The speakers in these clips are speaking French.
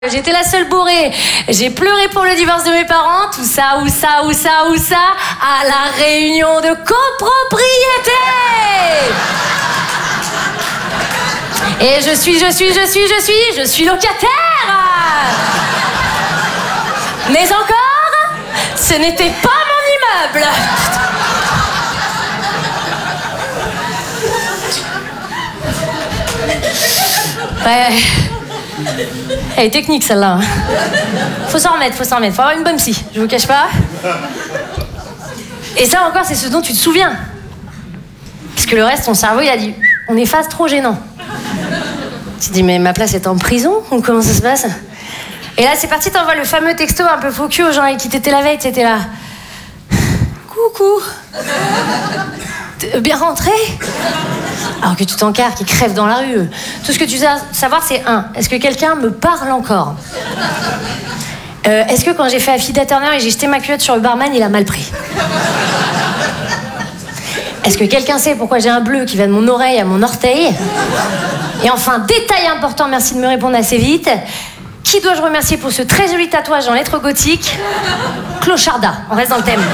J'étais la seule bourrée. J'ai pleuré pour le divorce de mes parents. Tout ça, où ça, à la réunion de copropriété. Et je suis locataire. Mais encore, ce n'était pas mon immeuble. Ouais. Elle est technique celle-là. Faut s'en remettre. Faut avoir une bonne psy, je vous cache pas. Et ça encore, c'est ce dont tu te souviens. Parce que le reste, ton cerveau, il a dit, on efface, trop gênant. Tu te dis, mais ma place est en prison ou comment ça se passe? Et là, c'est parti, t'envoies le fameux texto un peu faux cul aux gens avec qui t'étais la veille, t'étais là. Coucou. Bien rentré? Alors que tu t'encarres, qui crève dans la rue. Tout ce que tu dois savoir, c'est est-ce que quelqu'un me parle encore? Est-ce que quand j'ai fait Affida Turner et j'ai jeté ma culotte sur le barman, il a mal pris? Est-ce que quelqu'un sait pourquoi j'ai un bleu qui va de mon oreille à mon orteil? Et enfin, détail important, merci de me répondre assez vite. Qui dois-je remercier pour ce très joli tatouage en lettres gothiques? Clocharda, on reste dans le thème.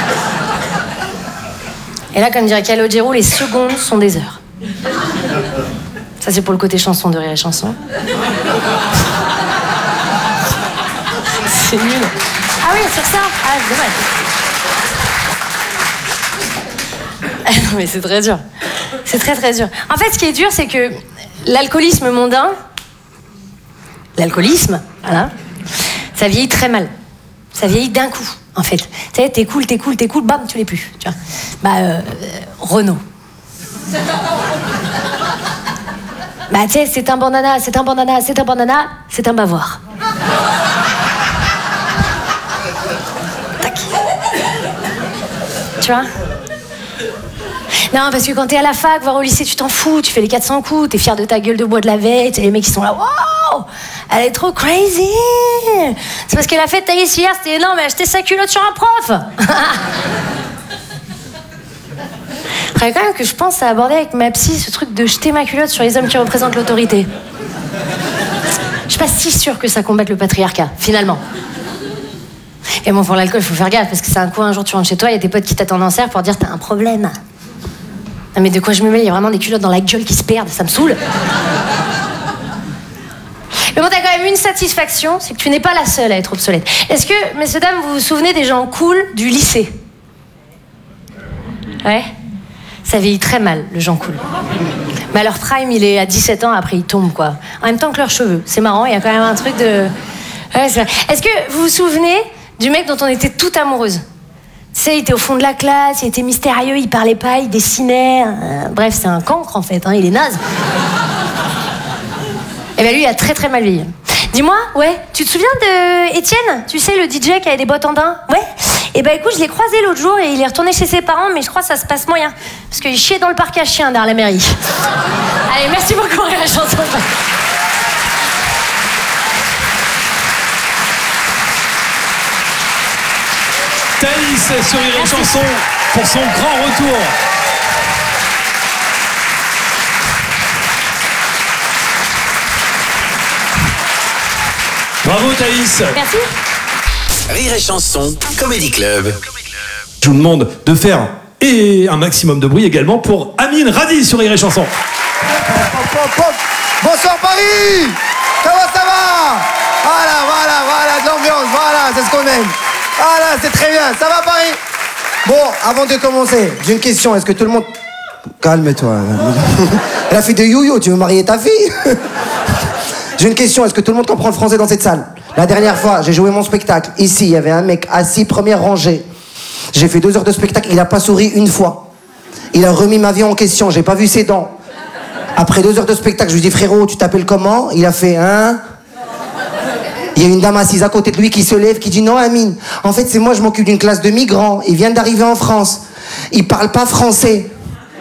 Et là, comme dirait Calogero, les secondes sont des heures. Ça, c'est pour le côté chanson de Rire et Chanson. C'est nul. Ah oui, sur ça? Ah, c'est dommage. Non, mais c'est très dur. C'est très, très dur. En fait, ce qui est dur, c'est que l'alcoolisme mondain, voilà, ça vieillit très mal. Ça vieillit d'un coup, en fait. Tu sais, t'es cool, bam, tu l'es plus. Tu vois. Renaud. Tu sais, c'est un bandana, c'est un bavoir. Tac. Tu vois? Non, parce que quand t'es à la fac, voire au lycée, tu t'en fous, tu fais les 400 coups, t'es fier de ta gueule de bois de la veille, t'as les mecs qui sont là, wow, elle est trop crazy. C'est parce que la fête taillée hier, c'était énorme, elle a acheté sa culotte sur un prof. Faudrait quand même que je pense à aborder avec ma psy ce truc de jeter ma culotte sur les hommes qui représentent l'autorité. Je suis pas si sûre que ça combatte le patriarcat, finalement. Et bon, pour l'alcool, faut faire gaffe, parce que c'est un coup, un jour, tu rentres chez toi, il y a tes potes qui t'attendent en serre pour dire t'as un problème. Non mais de quoi je me mêle? Il y a vraiment des culottes dans la gueule qui se perdent, ça me saoule. Mais bon, t'as quand même une satisfaction, c'est que tu n'es pas la seule à être obsolète. Est-ce que, messieurs, dames, vous vous souvenez des gens cool du lycée? Ouais? Ça vieillit très mal, le gens cool. Mais leur prime, il est à 17 ans, après il tombe, quoi. En même temps que leurs cheveux. C'est marrant, il y a quand même un truc de... Ouais, est-ce que vous vous souvenez du mec dont on était toute amoureuse? Tu sais, il était au fond de la classe, il était mystérieux, il parlait pas, il dessinait. Bref, c'est un cancre, en fait, il est naze. Et ben lui, il a très très mal vieilli. Dis-moi, ouais, tu te souviens de Étienne? Tu sais, le DJ qui avait des bottes en daim? Ouais. Et ben écoute, je l'ai croisé l'autre jour et il est retourné chez ses parents, mais je crois que ça se passe moyen. Parce qu'il chiait dans le parc à chiens derrière la mairie. Allez, merci beaucoup, Rire et Chanson. Thaïs sur Rire et Chanson pour son grand retour. Bravo Thaïs. Merci. Rire et Chanson, Comedy Club. Je vous demande de faire un maximum de bruit également pour Amine Radi sur Rire et Chanson. Bonsoir Paris. Comment ça va? Voilà, de l'ambiance, voilà, c'est ce qu'on aime. Voilà, c'est très bien, ça va Paris? Bon, avant de commencer, j'ai une question, est-ce que tout le monde... Calme-toi. Elle a fait de yo-yo, tu veux marier ta fille? J'ai une question, est-ce que tout le monde comprend le français dans cette salle? La dernière fois, j'ai joué mon spectacle. Ici, il y avait un mec assis, première rangée. J'ai fait 2 heures de spectacle, il a pas souri une fois. Il a remis ma vie en question, j'ai pas vu ses dents. Après 2 heures de spectacle, je lui dis frérot, tu t'appelles comment? Il a fait Il y a une dame assise à côté de lui qui se lève, qui dit non Amine, en fait c'est moi, je m'occupe d'une classe de migrants. Ils viennent d'arriver en France. Ils parlent pas français.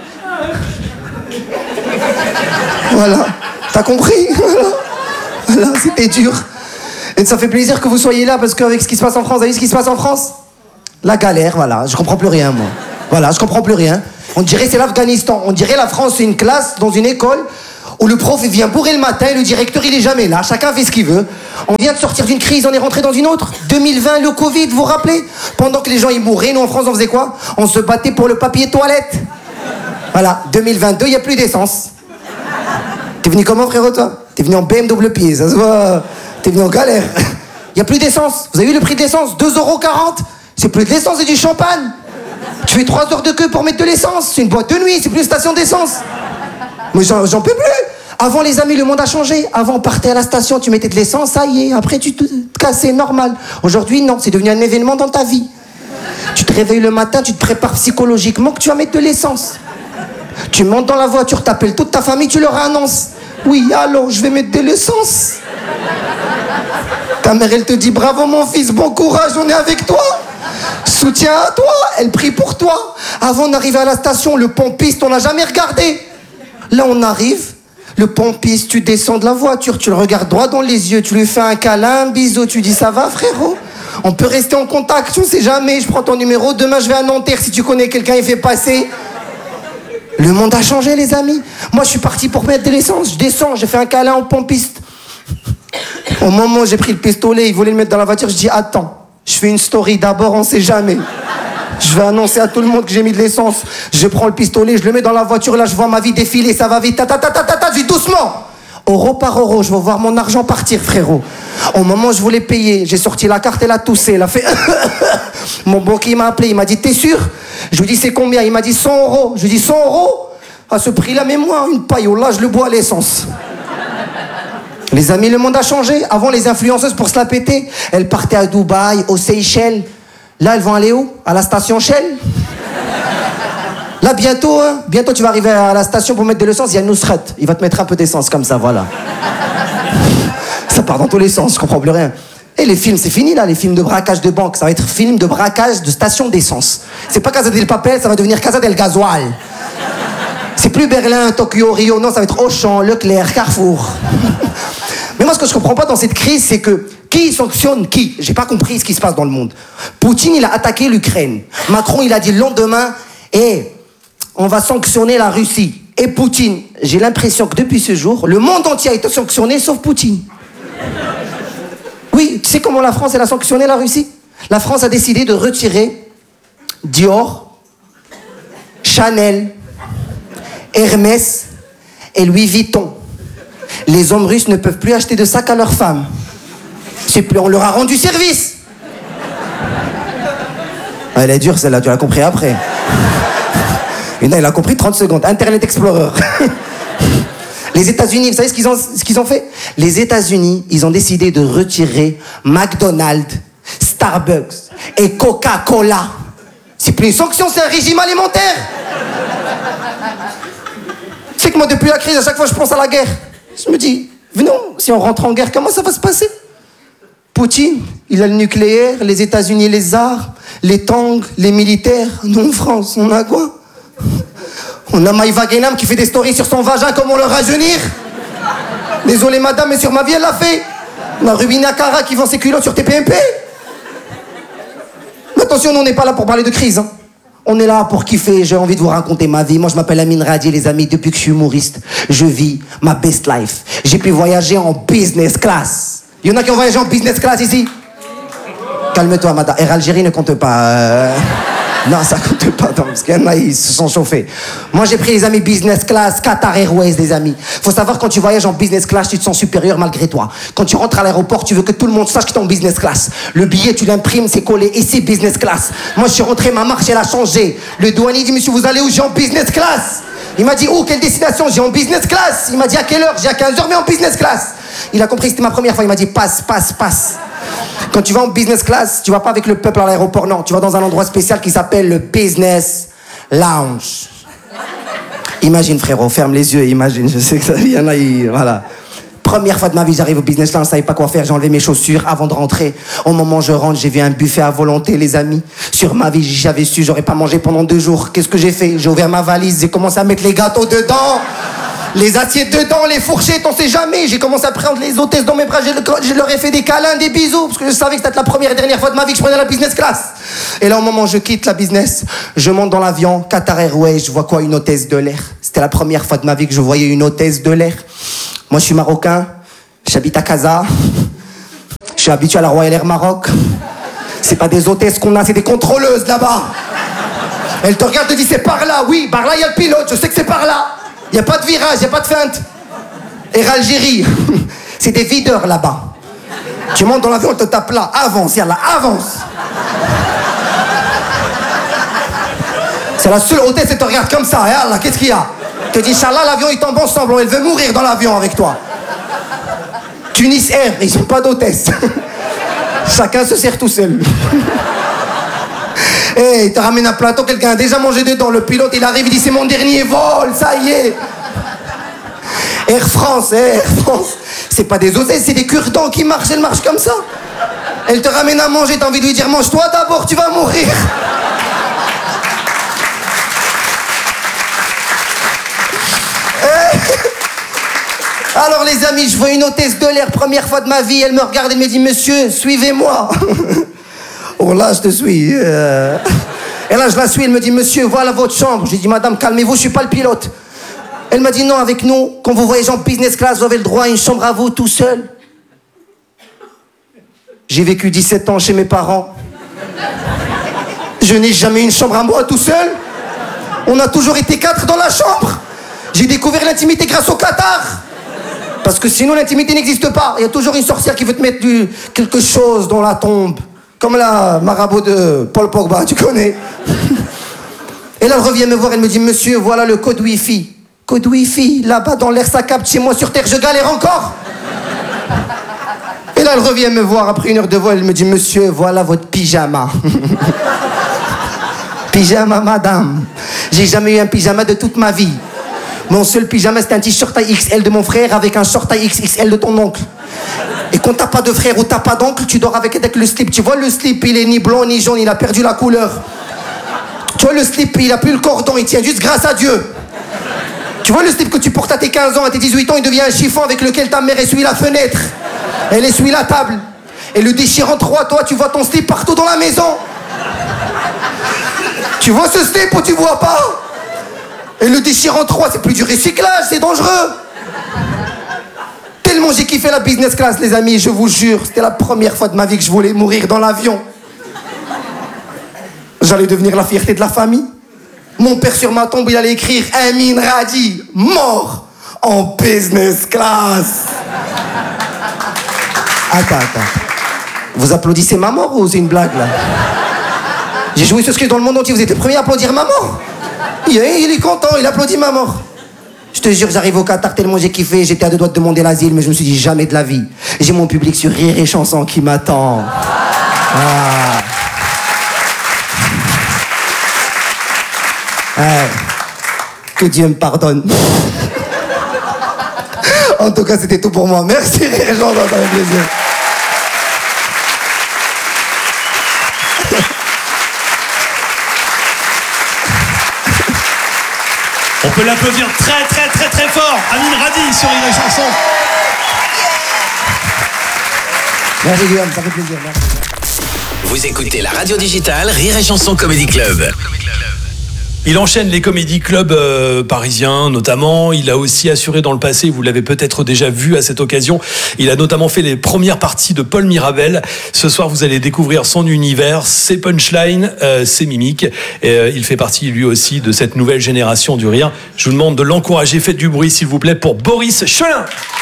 Voilà. T'as compris? Voilà, c'était dur. Et ça fait plaisir que vous soyez là parce qu'avec ce qui se passe en France, vous avez vu ce qui se passe en France? La galère, voilà. Je comprends plus rien, moi. Voilà, je comprends plus rien. On dirait c'est l'Afghanistan. On dirait la France, c'est une classe dans une école où le prof il vient bourrer le matin et le directeur il est jamais là, chacun fait ce qu'il veut. On vient de sortir d'une crise, on est rentré dans une autre. 2020, le Covid, vous vous rappelez? Pendant que les gens ils mouraient, nous en France on faisait quoi? On se battait pour le papier toilette. Voilà, 2022, il n'y a plus d'essence. T'es venu comment frérot toi? T'es venu en BMW pied, ça se voit. T'es venu en galère. Il n'y a plus d'essence. Vous avez vu le prix de l'essence? 2,40 €. C'est plus de l'essence, c'est du champagne. Tu fais 3 heures de queue pour mettre de l'essence. C'est une boîte de nuit, c'est plus une station d'essence. Mais j'en peux plus. Avant les amis, le monde a changé. Avant on partait à la station, tu mettais de l'essence, ça y est. Après tu te cassais, normal. Aujourd'hui non, c'est devenu un événement dans ta vie. Tu te réveilles le matin, tu te prépares psychologiquement que tu vas mettre de l'essence. Tu montes dans la voiture, t'appelles toute ta famille, tu leur annonces. Oui, allô, je vais mettre de l'essence. Ta mère, elle te dit bravo mon fils, bon courage, on est avec toi. Soutien à toi, elle prie pour toi. Avant d'arriver à la station, le pompiste, on n'a jamais regardé. Là, on arrive, le pompiste, tu descends de la voiture, tu le regardes droit dans les yeux, tu lui fais un câlin, un bisou, tu dis ça va frérot? On peut rester en contact, on sait jamais, je prends ton numéro, demain je vais à Nanterre, si tu connais quelqu'un, il fait passer. Le monde a changé les amis. Moi je suis parti pour mettre de l'essence, je descends, j'ai fait un câlin au pompiste. Au moment où j'ai pris le pistolet, il voulait le mettre dans la voiture, je dis attends, je fais une story d'abord, on sait jamais. Je vais annoncer à tout le monde que j'ai mis de l'essence. Je prends le pistolet, je le mets dans la voiture, là je vois ma vie défiler, ça va vite, je dis doucement. Euro par euro, je vais voir mon argent partir frérot. Au moment où je voulais payer, j'ai sorti la carte, elle a toussé, elle a fait... Mon banquier m'a appelé, il m'a dit t'es sûr? Je lui dis c'est combien? Il m'a dit 100 €. Je lui dis 100 €? À ce prix-là, mais moi, une paille, là je le bois à l'essence. Les amis, le monde a changé. Avant, les influenceuses, pour se la péter, elles partaient à Dubaï, aux Seychelles. Là, elles vont aller où? À la station Shell. Là, bientôt, hein, bientôt, tu vas arriver à la station pour mettre de l'essence. Il y a Nusrat. Il va te mettre un peu d'essence, comme ça, voilà. Ça part dans tous les sens, je comprends plus rien. Et les films, c'est fini, là, les films de braquage de banque. Ça va être film de braquage de station d'essence. C'est pas Casa del Papel, ça va devenir Casa del Gasoil. C'est plus Berlin, Tokyo, Rio, non, ça va être Auchan, Leclerc, Carrefour. Mais moi, ce que je comprends pas dans cette crise, c'est que qui sanctionne qui? J'ai pas compris ce qui se passe dans le monde. Poutine, il a attaqué l'Ukraine. Macron, il a dit le lendemain, on va sanctionner la Russie. Et Poutine, j'ai l'impression que depuis ce jour, le monde entier a été sanctionné, sauf Poutine. Oui, tu sais comment la France, elle a sanctionné la Russie? La France a décidé de retirer Dior, Chanel, Hermès et Louis Vuitton. Les hommes russes ne peuvent plus acheter de sacs à leurs femmes. On leur a rendu service. Elle est dure celle-là, tu l'as compris après. Et là, il a compris 30 secondes. Internet Explorer. Les États-Unis, vous savez ce qu'ils ont fait? Les États-Unis, ils ont décidé de retirer McDonald's, Starbucks et Coca-Cola. C'est plus une sanction, c'est un régime alimentaire. Tu sais que moi, depuis la crise, à chaque fois, je pense à la guerre. Je me dis, venons, si on rentre en guerre, comment ça va se passer? Poutine, il a le nucléaire, les États-Unis, les armes, les tanks, les militaires. Nous, en France, on a quoi? On a Maïva Guénam qui fait des stories sur son vagin, comment le rajeunir. Désolé madame, mais sur ma vie, elle l'a fait. On a Rubina Cara qui vend ses culottes sur TPMP. Mais attention, nous, on n'est pas là pour parler de crise, hein. On est là pour kiffer, j'ai envie de vous raconter ma vie. Moi, je m'appelle Amine Radi, les amis. Depuis que je suis humoriste, je vis ma best life. J'ai pu voyager en business class. Il y en a qui ont voyagé en business class ici? Calme-toi, madame. Air Algérie ne compte pas. Non, ça compte pas, non, parce qu'il y en a, ils se sont chauffés. Moi, j'ai pris les amis business class, Qatar Airways, les amis. Faut savoir, quand tu voyages en business class, tu te sens supérieur malgré toi. Quand tu rentres à l'aéroport, tu veux que tout le monde sache que tu es en business class. Le billet, tu l'imprimes, c'est collé ici, business class. Moi, je suis rentré, ma marche, elle a changé. Le douanier dit, monsieur, vous allez où? J'ai en business class. Il m'a dit, où, quelle destination? J'ai en business class. Il m'a dit, à quelle heure? J'ai à 15h, mais en business class. Il a compris, c'était ma première fois. Il m'a dit, passe. Quand tu vas en business class, tu vas pas avec le peuple à l'aéroport, non. Tu vas dans un endroit spécial qui s'appelle le business lounge. Imagine, frérot, ferme les yeux, imagine. Je sais que ça, il y en a, voilà. Première fois de ma vie, j'arrive au business lounge, je savais pas quoi faire, j'ai enlevé mes chaussures avant de rentrer. Au moment où je rentre, j'ai vu un buffet à volonté, les amis. Sur ma vie, j'avais su, j'aurais pas mangé pendant 2 jours. Qu'est-ce que j'ai fait? J'ai ouvert ma valise, j'ai commencé à mettre les gâteaux dedans. Les assiettes dedans, les fourchettes, on sait jamais. J'ai commencé à prendre les hôtesses dans mes bras, je leur ai fait des câlins, des bisous, parce que je savais que c'était la première et dernière fois de ma vie que je prenais la business class. Et là, au moment où je quitte la business, je monte dans l'avion, Qatar Airways, je vois quoi? Une hôtesse de l'air. C'était C'était la première fois de ma vie que je voyais une hôtesse de l'air. Moi, je suis marocain, j'habite à Casa. Je suis habitué à la Royal Air Maroc. C'est pas des hôtesses qu'on a, c'est des contrôleuses là-bas. Elle te regarde et te dit c'est par là, oui, par là il y a le pilote, je sais que c'est par là. Il n'y a pas de virage, il n'y a pas de feinte. Air Algérie, c'est des videurs là-bas. Tu montes dans l'avion, elle te tape là, avance, yallah, avance. C'est la seule hôtesse, elle te regarde comme ça, yallah, qu'est-ce qu'il y a? Elle te dit, Inch'Allah, l'avion il tombe ensemble, elle veut mourir dans l'avion avec toi. Tunis Air, ils sont pas d'hôtesse. Chacun se sert tout seul. Hey, il te ramène un plateau, quelqu'un a déjà mangé dedans. Le pilote, il arrive, il dit c'est mon dernier vol, ça y est. Air France, Air France. C'est pas des hôtesses, c'est des cure-dents qui marchent, elles marchent comme ça. Elle te ramène à manger, t'as envie de lui dire mange-toi d'abord, tu vas mourir. Alors les amis, je vois une hôtesse de l'air, première fois de ma vie, elle me regarde et me dit monsieur, suivez-moi. Oh là, je te suis. Et là, je la suis, elle me dit monsieur, voilà votre chambre. J'ai dit madame, calmez-vous, je suis pas le pilote. Elle m'a dit non, avec nous, quand vous voyagez en business class, vous avez le droit à une chambre à vous tout seul. J'ai vécu 17 ans chez mes parents. Je n'ai jamais eu une chambre à moi tout seul. On a toujours été 4 dans la chambre. J'ai découvert l'intimité grâce au Qatar. Parce que sinon l'intimité n'existe pas. Il y a toujours une sorcière qui veut te mettre quelque chose dans la tombe. Comme la marabout de Paul Pogba, tu connais. Et là elle revient me voir, elle me dit monsieur, voilà le code Wi-Fi. Code Wi-Fi, là-bas dans l'air ça capte, chez moi sur terre je galère encore. Et là elle revient me voir après 1 heure de vol, elle me dit monsieur, voilà votre pyjama. Pyjama madame. J'ai jamais eu un pyjama de toute ma vie. Mon seul pyjama, c'était un t-shirt taille XL de mon frère avec un short taille XXL de ton oncle. Et quand t'as pas de frère ou t'as pas d'oncle, tu dors avec le slip. Tu vois, le slip, il est ni blanc ni jaune, il a perdu la couleur. Tu vois, le slip, il a plus le cordon, il tient juste grâce à Dieu. Tu vois, le slip que tu portes à tes 15 ans, à tes 18 ans, il devient un chiffon avec lequel ta mère essuie la fenêtre. Elle essuie la table. Et le déchire en 3, toi, tu vois ton slip partout dans la maison. Tu vois ce slip ou tu vois pas? Et le déchire en 3, c'est plus du recyclage, c'est dangereux. Tellement j'ai kiffé la business class, les amis, je vous jure, c'était la première fois de ma vie que je voulais mourir dans l'avion. J'allais devenir la fierté de la famille. Mon père sur ma tombe, il allait écrire Amin Radi, mort en business class. Attends. Vous applaudissez ma mort ou c'est une blague là? J'ai joué ce sketch dans le monde entier, vous êtes les premiers à applaudir ma mort. Il est content, il applaudit ma mort. Je te jure, j'arrive au Qatar tellement j'ai kiffé, j'étais à 2 doigts de demander l'asile, mais je me suis dit jamais de la vie. J'ai mon public sur Rire et Chanson qui m'attend. Ah. Ouais. Que Dieu me pardonne. En tout cas, c'était tout pour moi. Merci Rire et Chanson, ça fait plaisir. On peut l'applaudir très fort. Amin Radi sur Rire et Chanson. Merci Guillaume, ça fait plaisir. Merci. Vous écoutez la radio digitale Rire et Chanson Comedy Club. Il enchaîne les comédie clubs parisiens notamment. Il a aussi assuré dans le passé, vous l'avez peut-être déjà vu à cette occasion, il a notamment fait les premières parties de Paul Mirabel. Ce soir, vous allez découvrir son univers, ses punchlines, ses mimiques. Il fait partie lui aussi de cette nouvelle génération du rire. Je vous demande de l'encourager. Faites du bruit s'il vous plaît pour Boris Chelin.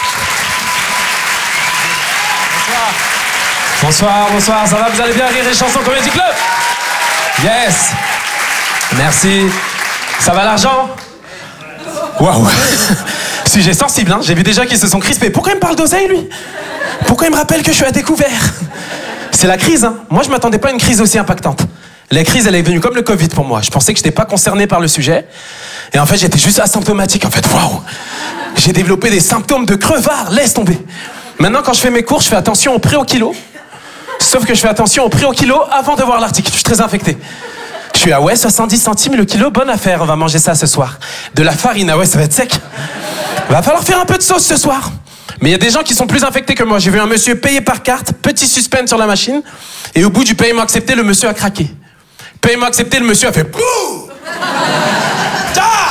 Bonsoir, ça va, vous allez bien, Rire et Chanson Comedy Club? Yes. Merci. Ça va l'argent? Waouh. Sujet sensible, hein. J'ai vu déjà qu'ils se sont crispés. Pourquoi il me parle d'oseille, lui? Pourquoi il me rappelle que je suis à découvert? C'est la crise, hein. Moi, je m'attendais pas à une crise aussi impactante. La crise, elle est venue comme le Covid pour moi. Je pensais que j'étais pas concerné par le sujet. Et en fait, j'étais juste asymptomatique, en fait. Waouh. J'ai développé des symptômes de crevard. Laisse tomber. Maintenant, quand je fais mes cours, je fais attention au prix au kilo. Sauf que je fais attention au prix au kilo avant de voir l'article. Je suis très infecté. Je suis à 70 centimes le kilo, bonne affaire, on va manger ça ce soir. De la farine, ça va être sec. Va falloir faire un peu de sauce ce soir. Mais il y a des gens qui sont plus infectés que moi. J'ai vu un monsieur payer par carte, petit suspense sur la machine, et au bout du paiement accepté, le monsieur a craqué. Paiement accepté, le monsieur a fait...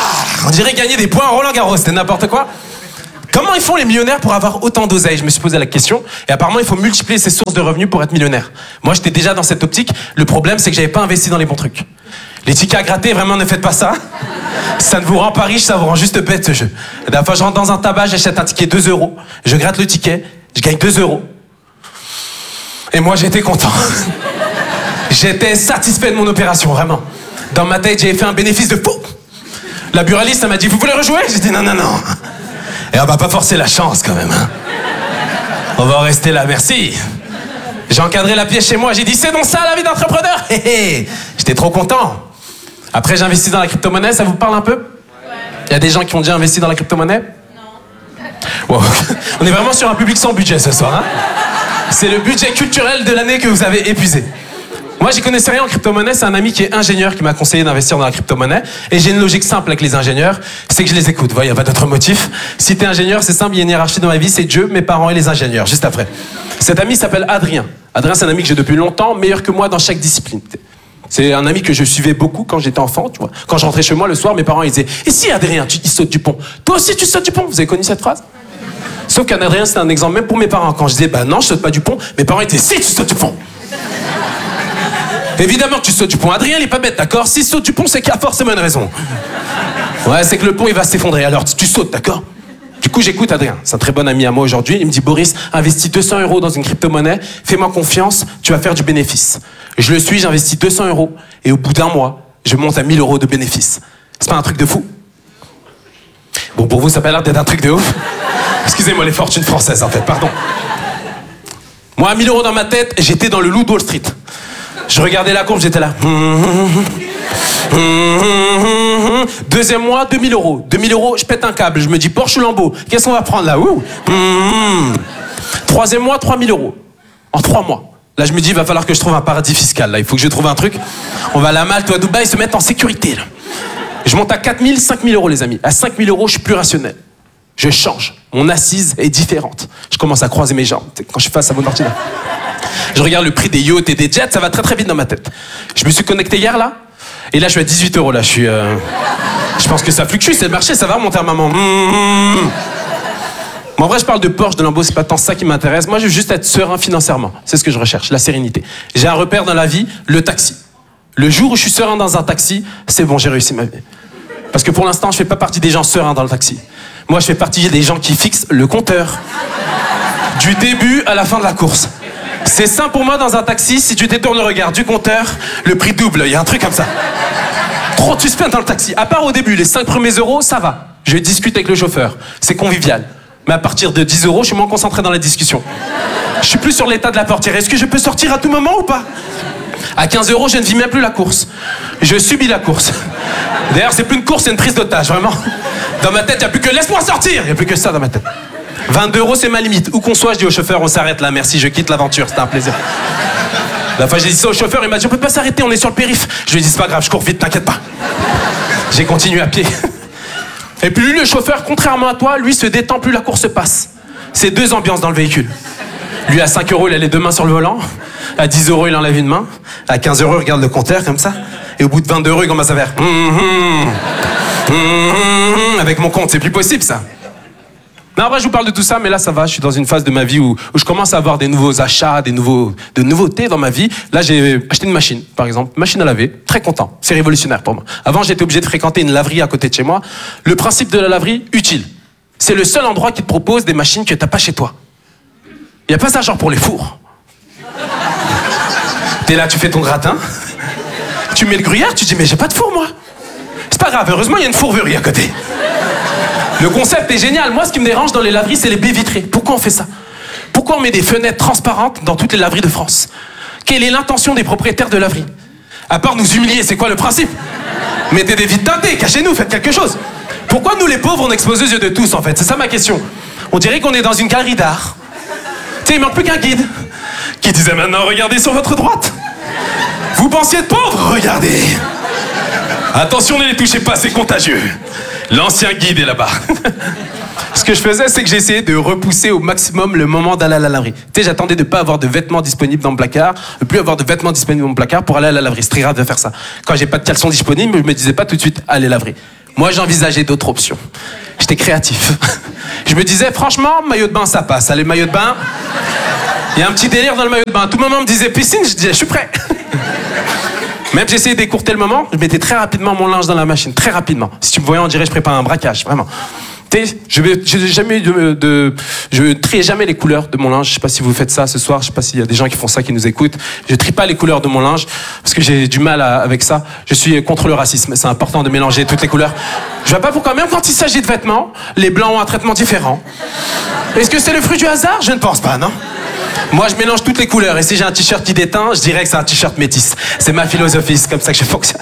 On dirait gagner des points à Roland-Garros, c'était n'importe quoi. Comment ils font les millionnaires pour avoir autant d'oseille? Je me suis posé la question. Et apparemment, il faut multiplier ses sources de revenus pour être millionnaire. Moi, j'étais déjà dans cette optique. Le problème, c'est que j'avais pas investi dans les bons trucs. Les tickets à gratter, vraiment, ne faites pas ça. Ça ne vous rend pas riche, ça vous rend juste bête, ce jeu. La dernière fois, je rentre dans un tabac, j'achète un ticket 2 €. Je gratte le ticket, je gagne 2 €. Et moi, j'étais content. J'étais satisfait de mon opération, vraiment. Dans ma tête, j'avais fait un bénéfice de fou. La buraliste, elle m'a dit, vous voulez rejouer? J'ai dit, non. Et on va pas forcer la chance, quand même. Hein. On va en rester là, merci. J'ai encadré la pièce chez moi, j'ai dit, c'est donc ça, la vie d'entrepreneur. J'étais trop content. Après, j'ai investi dans la crypto-monnaie, ça vous parle un peu? Il y a des gens qui ont déjà investi dans la crypto-monnaie? Non. Wow. On est vraiment sur un public sans budget ce soir, hein. C'est le budget culturel de l'année que vous avez épuisé. Moi, j'y connaissais rien en crypto-monnaie. C'est un ami qui est ingénieur qui m'a conseillé d'investir dans la crypto-monnaie. Et j'ai une logique simple avec les ingénieurs, c'est que je les écoute. Il n'y a pas d'autre motif. Si t'es ingénieur, c'est simple, il y a une hiérarchie dans ma vie, c'est Dieu, mes parents et les ingénieurs, juste après. Cet ami s'appelle Adrien. Adrien, c'est un ami que j'ai depuis longtemps, meilleur que moi dans chaque discipline. C'est un ami que je suivais beaucoup quand j'étais enfant, tu vois. Quand je rentrais chez moi le soir, mes parents ils disaient « Et si Adrien, il saute du pont? Toi aussi tu sautes du pont ?» Vous avez connu cette phrase? Sauf qu'un Adrien, c'est un exemple même pour mes parents. Quand je disais « Bah non, je saute pas du pont », mes parents étaient « Si, tu sautes du pont !» Évidemment que tu sautes du pont. Adrien, il est pas bête, d'accord? S'il saute du pont, c'est qu'il y a forcément une raison. Ouais, c'est que le pont, il va s'effondrer. Alors, tu sautes, d'accord? Du coup, j'écoute Adrien. C'est un très bon ami à moi aujourd'hui. Il me dit, Boris, investis 200 € dans une crypto-monnaie. Fais-moi confiance, tu vas faire du bénéfice. Je le suis, j'investis 200 €. Et au bout d'un mois, je monte à 1000 € de bénéfice. C'est pas un truc de fou? Bon, pour vous, ça a pas l'air d'être un truc de ouf. Excusez-moi les fortunes françaises, en fait, pardon. Moi, à 1000 € dans ma tête, j'étais dans le loup de Wall Street. Je regardais la courbe, j'étais là. Deuxième mois, 2000 €. 2000 €, je pète un câble. Je me dis, Porsche ou Lambo, qu'est-ce qu'on va prendre là? Troisième mois, 3000 €. En 3 mois. Là, je me dis, il va falloir que je trouve un paradis fiscal. Là, il faut que je trouve un truc. On va à la Malte ou à Dubaï se mettre en sécurité. Là. Je monte à 4000, 5000 €, les amis. À 5000 €, je suis plus rationnel. Je change. Mon assise est différente. Je commence à croiser mes jambes quand je suis face à mon ordinateur. Je regarde le prix des yachts et des jets, ça va très très vite dans ma tête. Je me suis connecté hier là, et là je suis à 18 € là. Je pense que ça fluctue, c'est le marché, ça va remonter à maman. Mais en vrai, je parle de Porsche, de Lambo, c'est pas tant ça qui m'intéresse. Moi, je veux juste être serein financièrement. C'est ce que je recherche, la sérénité. J'ai un repère dans la vie, le taxi. Le jour où je suis serein dans un taxi, c'est bon, j'ai réussi ma vie. Parce que pour l'instant, je fais pas partie des gens sereins dans le taxi. Moi, je fais partie des gens qui fixent le compteur du début à la fin de la course. C'est simple pour moi dans un taxi, si tu détournes le regard du compteur, le prix double, il y a un truc comme ça. Trop de suspense dans le taxi. À part au début, les 5 premiers euros, ça va. Je discute avec le chauffeur, c'est convivial. Mais à partir de 10 €, je suis moins concentré dans la discussion. Je suis plus sur l'état de la portière. Est-ce que je peux sortir à tout moment ou pas? À 15 €, je ne vis même plus la course. Je subis la course. D'ailleurs, c'est plus une course, c'est une prise d'otage, vraiment. Dans ma tête, il n'y a plus que laisse-moi sortir. Il n'y a plus que ça dans ma tête. 22 €, c'est ma limite. Où qu'on soit, je dis au chauffeur, on s'arrête là, merci, je quitte l'aventure, c'était un plaisir. La fois, j'ai dit ça au chauffeur, il m'a dit, on peut pas s'arrêter, on est sur le périph'. Je lui ai dit, c'est pas grave, je cours vite, t'inquiète pas. J'ai continué à pied. Et puis lui, le chauffeur, contrairement à toi, lui se détend, plus la course passe. C'est 2 ambiances dans le véhicule. Lui, à 5 €, il a les 2 mains sur le volant. À 10 €, il enlève une main. À 15 €, il regarde le compteur comme ça. Et au bout de 22 €, il commence à faire avec mon compte, c'est plus possible ça. Non, en vrai, je vous parle de tout ça, mais là, ça va. Je suis dans une phase de ma vie où je commence à avoir des nouveaux achats, de nouveautés dans ma vie. Là, j'ai acheté une machine, par exemple, machine à laver. Très content. C'est révolutionnaire pour moi. Avant, j'étais obligé de fréquenter une laverie à côté de chez moi. Le principe de la laverie, utile. C'est le seul endroit qui te propose des machines que t'as pas chez toi. Il n'y a pas ça genre pour les fours. T'es là, tu fais ton gratin. Tu mets le gruyère, tu dis, mais j'ai pas de four, moi. C'est pas grave, heureusement, il y a une fourberie à côté. Le concept est génial. Moi, ce qui me dérange dans les laveries, c'est les baies vitrées. Pourquoi on fait ça? Pourquoi on met des fenêtres transparentes dans toutes les laveries de France? Quelle est l'intention des propriétaires de laveries? À part nous humilier, c'est quoi le principe? Mettez des vitres teintées, cachez-nous, faites quelque chose. Pourquoi nous, les pauvres, on expose aux yeux de tous, en fait? C'est ça ma question. On dirait qu'on est dans une galerie d'art. Tu sais, il manque plus qu'un guide qui disait maintenant, regardez sur votre droite. Vous pensiez être pauvre? Regardez. Attention, ne les touchez pas, c'est contagieux. L'ancien guide est là-bas. Ce que je faisais, c'est que j'essayais de repousser au maximum le moment d'aller à la laverie. Tu sais, j'attendais de ne pas avoir de vêtements disponibles dans le placard, de plus avoir de vêtements disponibles dans le placard pour aller à la laverie. C'est très grave de faire ça. Quand j'ai pas de caleçon disponible, je me disais pas tout de suite, allez laverie. Moi, j'envisageais d'autres options. J'étais créatif. Je me disais, franchement, maillot de bain, ça passe. Allez, maillot de bain. Il y a un petit délire dans le maillot de bain. À tout moment, on me disait piscine, je disais, je suis prêt. Même j'essayais d'écourter le moment, je mettais très rapidement mon linge dans la machine, très rapidement. Si tu me voyais, on dirait que je prépare un braquage, vraiment. Je trie jamais les couleurs de mon linge. Je sais pas si vous faites ça ce soir. Je sais pas s'il y a des gens qui font ça, qui nous écoutent. Je trie pas les couleurs de mon linge parce que j'ai du mal avec ça. Je suis contre le racisme. C'est important de mélanger toutes les couleurs. Je vois pas pourquoi, même quand il s'agit de vêtements, les blancs ont un traitement différent. Est-ce que c'est le fruit du hasard? Je ne pense pas, non. Moi, je mélange toutes les couleurs. Et si j'ai un t-shirt qui déteint, je dirais que c'est un t-shirt métis. C'est ma philosophie. C'est comme ça que je fonctionne.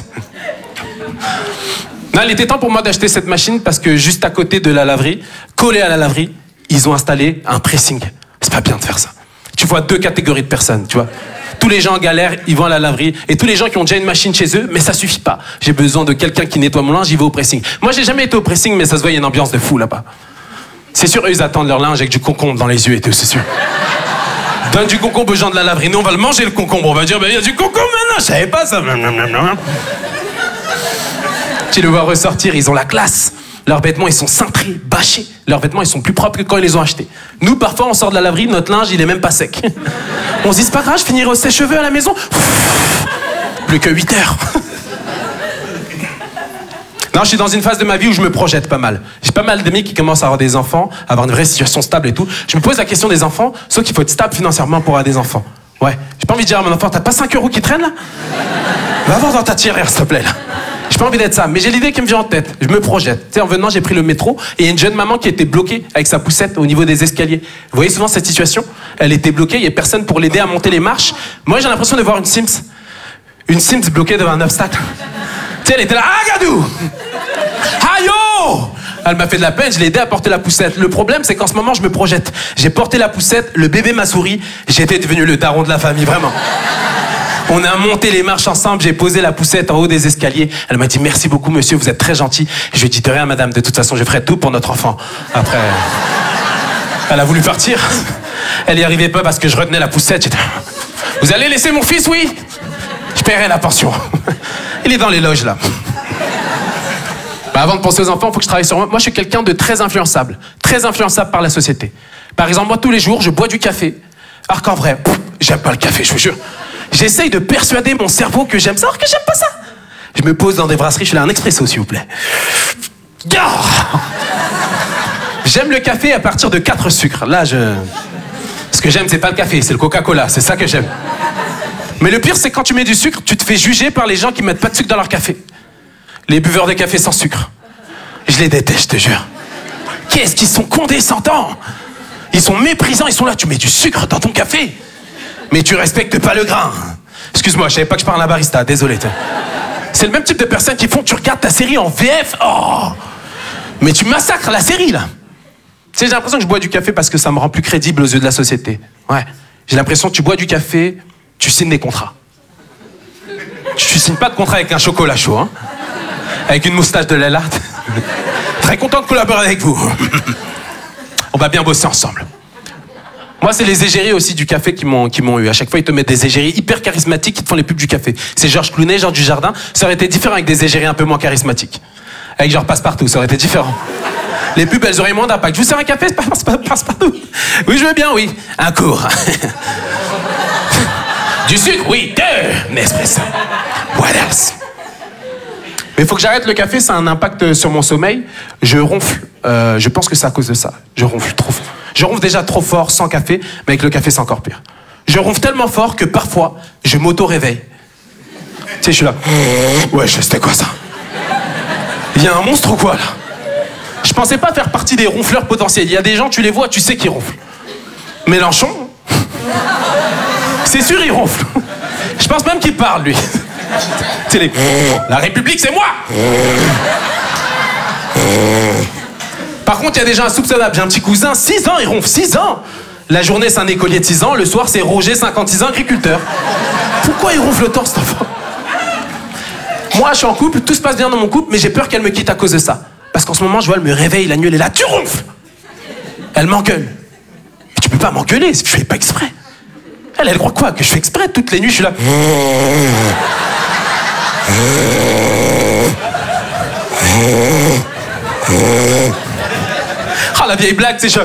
Non, il était temps pour moi d'acheter cette machine parce que juste à côté de la laverie, collé à la laverie, ils ont installé un pressing. C'est pas bien de faire ça. Tu vois 2 catégories de personnes, tu vois. Tous les gens en galère, ils vont à la laverie. Et tous les gens qui ont déjà une machine chez eux, mais ça suffit pas. J'ai besoin de quelqu'un qui nettoie mon linge, j'y vais au pressing. Moi, j'ai jamais été au pressing, mais ça se voit, il y a une ambiance de fou là-bas. C'est sûr, eux, ils attendent leur linge avec du concombre dans les yeux et tout, c'est sûr. Donne du concombre aux gens de la laverie. Nous, on va le manger, le concombre. On va dire, il y a du concombre maintenant, je savais pas ça. Tu les vois ressortir, ils ont la classe. Leurs vêtements, ils sont cintrés, bâchés. Leurs vêtements, ils sont plus propres que quand ils les ont achetés. Nous, parfois, on sort de la laverie, notre linge, il est même pas sec. On se dit, c'est pas grave, je finirai au sèche-cheveux à la maison. Plus que 8 heures. Non, je suis dans une phase de ma vie où je me projette pas mal. J'ai pas mal d'amis qui commencent à avoir des enfants, à avoir une vraie situation stable et tout. Je me pose la question des enfants, sauf qu'il faut être stable financièrement pour avoir des enfants. Ouais, j'ai pas envie de dire à mon enfant, t'as pas 5 € qui traînent là? Va voir dans ta tirelire, s'il te plaît, là. J'ai pas envie d'être ça, mais j'ai l'idée qui me vient en tête. Je me projette. Tu sais, en venant, j'ai pris le métro et il y a une jeune maman qui était bloquée avec sa poussette au niveau des escaliers. Vous voyez souvent cette situation? Elle était bloquée, il y a personne pour l'aider à monter les marches. Moi, j'ai l'impression de voir une Sims. Une Sims bloquée devant un obstacle. Tu sais, elle était là, ah, gadou! Ah, yo! Elle m'a fait de la peine, je l'ai aidé à porter la poussette. Le problème, c'est qu'en ce moment, je me projette. J'ai porté la poussette, le bébé m'a souri, j'étais devenu le daron de la famille, vraiment. On a monté les marches ensemble, j'ai posé la poussette en haut des escaliers. Elle m'a dit, merci beaucoup, monsieur, vous êtes très gentil. Je lui ai dit, de rien, madame, de toute façon, je ferai tout pour notre enfant. Après, elle a voulu partir. Elle n'y arrivait pas parce que je retenais la poussette. J'étais, vous allez laisser mon fils, oui? Je paierai la pension. Il est dans les loges, là. Avant de penser aux enfants, il faut que je travaille sur moi. Moi, je suis quelqu'un de très influençable par la société. Par exemple, moi, tous les jours, je bois du café. Alors qu'en vrai, j'aime pas le café, je vous jure. J'essaye de persuader mon cerveau que j'aime ça, alors que j'aime pas ça. Je me pose dans des brasseries, je fais un expresso, s'il vous plaît. J'aime le café à partir de 4 sucres. Là, ce que j'aime, c'est pas le café, c'est le Coca-Cola. C'est ça que j'aime. Mais le pire, c'est quand tu mets du sucre, tu te fais juger par les gens qui mettent pas de sucre dans leur café. Les buveurs de café sans sucre. Je les déteste, je te jure. Qu'est-ce qu'ils sont condescendants. Ils sont méprisants, ils sont là. Tu mets du sucre dans ton café, mais tu respectes pas le grain. Excuse-moi, je savais pas que je parle à un barista, désolé. C'est le même type de personnes qui font, tu regardes ta série en VF, oh, mais tu massacres la série, là. Tu sais, j'ai l'impression que je bois du café parce que ça me rend plus crédible aux yeux de la société. Ouais. J'ai l'impression que tu bois du café, tu signes des contrats. Tu signes pas de contrat avec un chocolat chaud, hein. Avec une moustache de Lellart. Très content de collaborer avec vous. On va bien bosser ensemble. Moi, c'est les égéries aussi du café qui m'ont eu. À chaque fois, ils te mettent des égéries hyper charismatiques qui te font les pubs du café. C'est Georges Clooney, Georges Dujardin. Ça aurait été différent avec des égéries un peu moins charismatiques. Avec genre Passepartout, ça aurait été différent. Les pubs, elles auraient moins d'impact. Je vous sers un café, Passepartout. Oui, je veux bien, oui. Un court. Du sucre, oui. 2 Nespresso. What else? Mais il faut que j'arrête le café, ça a un impact sur mon sommeil. Je ronfle. Je pense que c'est à cause de ça. Je ronfle trop fort. Je ronfle déjà trop fort sans café, mais avec le café, c'est encore pire. Je ronfle tellement fort que parfois, je m'auto-réveille. Tu sais, je suis là. Ouais, c'était quoi ça? Il y a un monstre ou quoi, là? Je pensais pas faire partie des ronfleurs potentiels. Il y a des gens, tu les vois, tu sais qu'ils ronflent. Mélenchon, c'est sûr, il ronfle. Je pense même qu'il parle, lui. C'est les... La République, c'est moi! Par contre, il y a des gens insoupçonnables. J'ai un petit cousin, 6 ans, il ronfle, 6 ans! La journée, c'est un écolier de 6 ans, le soir, c'est Roger, 56 ans, agriculteur. Pourquoi il ronfle autant, cet enfant? Moi, je suis en couple, tout se passe bien dans mon couple, mais j'ai peur qu'elle me quitte à cause de ça. Parce qu'en ce moment, je vois, elle me réveille la nuit, elle est là, tu ronfles! Elle m'engueule. Mais tu peux pas m'engueuler, je fais pas exprès. Elle croit quoi? Que je fais exprès? Toutes les nuits, je suis là. Ah, la vieille blague, c'est chaud.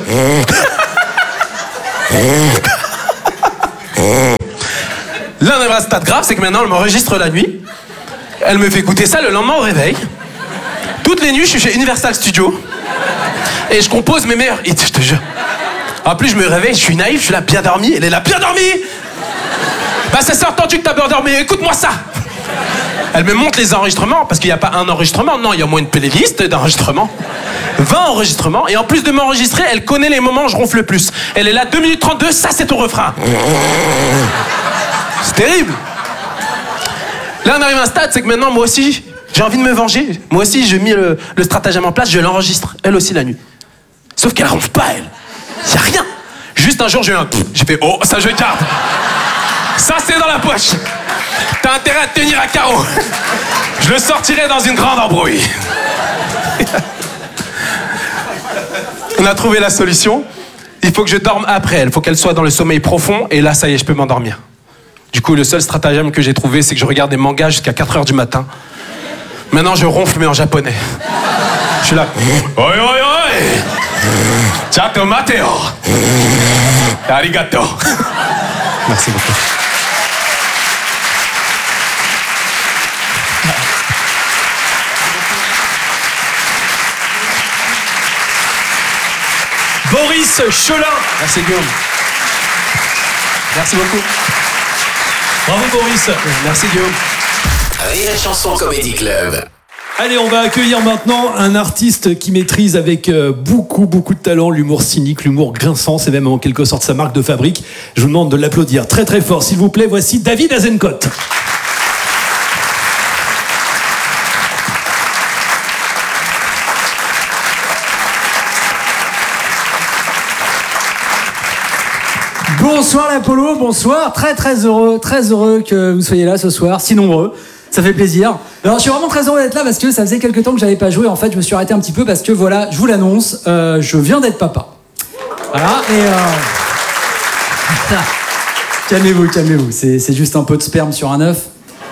Là, on est à un stade grave, c'est que maintenant, elle m'enregistre la nuit. Elle me fait écouter ça le lendemain au réveil. Toutes les nuits, je suis chez Universal Studios. Et je compose mes meilleurs hits, je te jure. En plus, je me réveille, je suis naïf, je suis là, bien dormi. Elle est là, bien dormi. Bah, ça s'est entendu que t'as bien dormi, écoute-moi ça. Elle me montre les enregistrements, parce qu'il n'y a pas un enregistrement, non, il y a au moins une playlist d'enregistrements. 20 enregistrements, et en plus de m'enregistrer, elle connaît les moments où je ronfle le plus. Elle est là, 2 minutes 32, ça c'est ton refrain. C'est terrible. Là, on arrive à un stade, c'est que maintenant, moi aussi, j'ai envie de me venger. Moi aussi, j'ai mis le stratagème en place, je l'enregistre, elle aussi la nuit. Sauf qu'elle ronfle pas, elle. Y a rien. Juste un jour, j'ai eu un... J'ai fait, oh, ça je garde. Ça, c'est dans la poche. T'as intérêt à te tenir à carreau. Je le sortirai dans une grande embrouille. On a trouvé la solution. Il faut que je dorme après elle. Il faut qu'elle soit dans le sommeil profond. Et là, ça y est, je peux m'endormir. Du coup, le seul stratagème que j'ai trouvé, c'est que je regarde des mangas jusqu'à 4h du matin. Maintenant, je ronfle, mais en japonais. Je suis là. Oi, oi, oi. Chato mateo. Arigato. Merci beaucoup. Boris Cholin. Merci Guillaume. Merci beaucoup. Bravo Boris. Merci Guillaume. Rire et Chanson Comedy Club. Allez, on va accueillir maintenant un artiste qui maîtrise avec beaucoup de talent l'humour cynique, l'humour grinçant, c'est même en quelque sorte sa marque de fabrique. Je vous demande de l'applaudir très très fort, s'il vous plaît. Voici David Azencott. Bonsoir l'Apollo, bonsoir, très heureux que vous soyez là ce soir, si nombreux, ça fait plaisir. Alors je suis vraiment très heureux d'être là parce que ça faisait quelques temps que j'avais pas joué, en fait je me suis arrêté un petit peu parce que voilà, je vous l'annonce, je viens d'être papa. Voilà, calmez-vous, c'est juste un pot de sperme sur un œuf.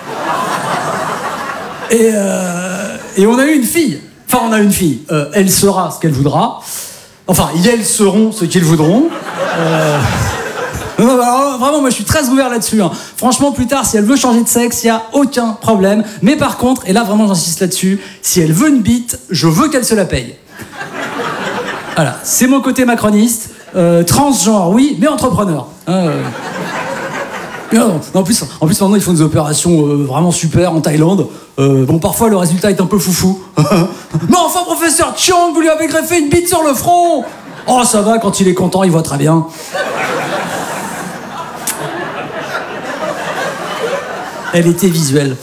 Et on a eu une fille, elle sera ce qu'elle voudra, enfin ils seront ce qu'ils voudront. Non, alors, vraiment, moi je suis très ouvert là-dessus. Hein. Franchement, plus tard, si elle veut changer de sexe, il n'y a aucun problème. Mais par contre, et là vraiment j'insiste là-dessus, si elle veut une bite, je veux qu'elle se la paye. Voilà, c'est mon côté macroniste. Transgenre, oui, mais entrepreneur. Non, en plus, maintenant, ils font des opérations vraiment super en Thaïlande. Bon, parfois, le résultat est un peu foufou. Mais enfin, professeur Chiang, vous lui avez greffé une bite sur le front. Oh, ça va, quand il est content, il voit très bien. Elle était visuelle.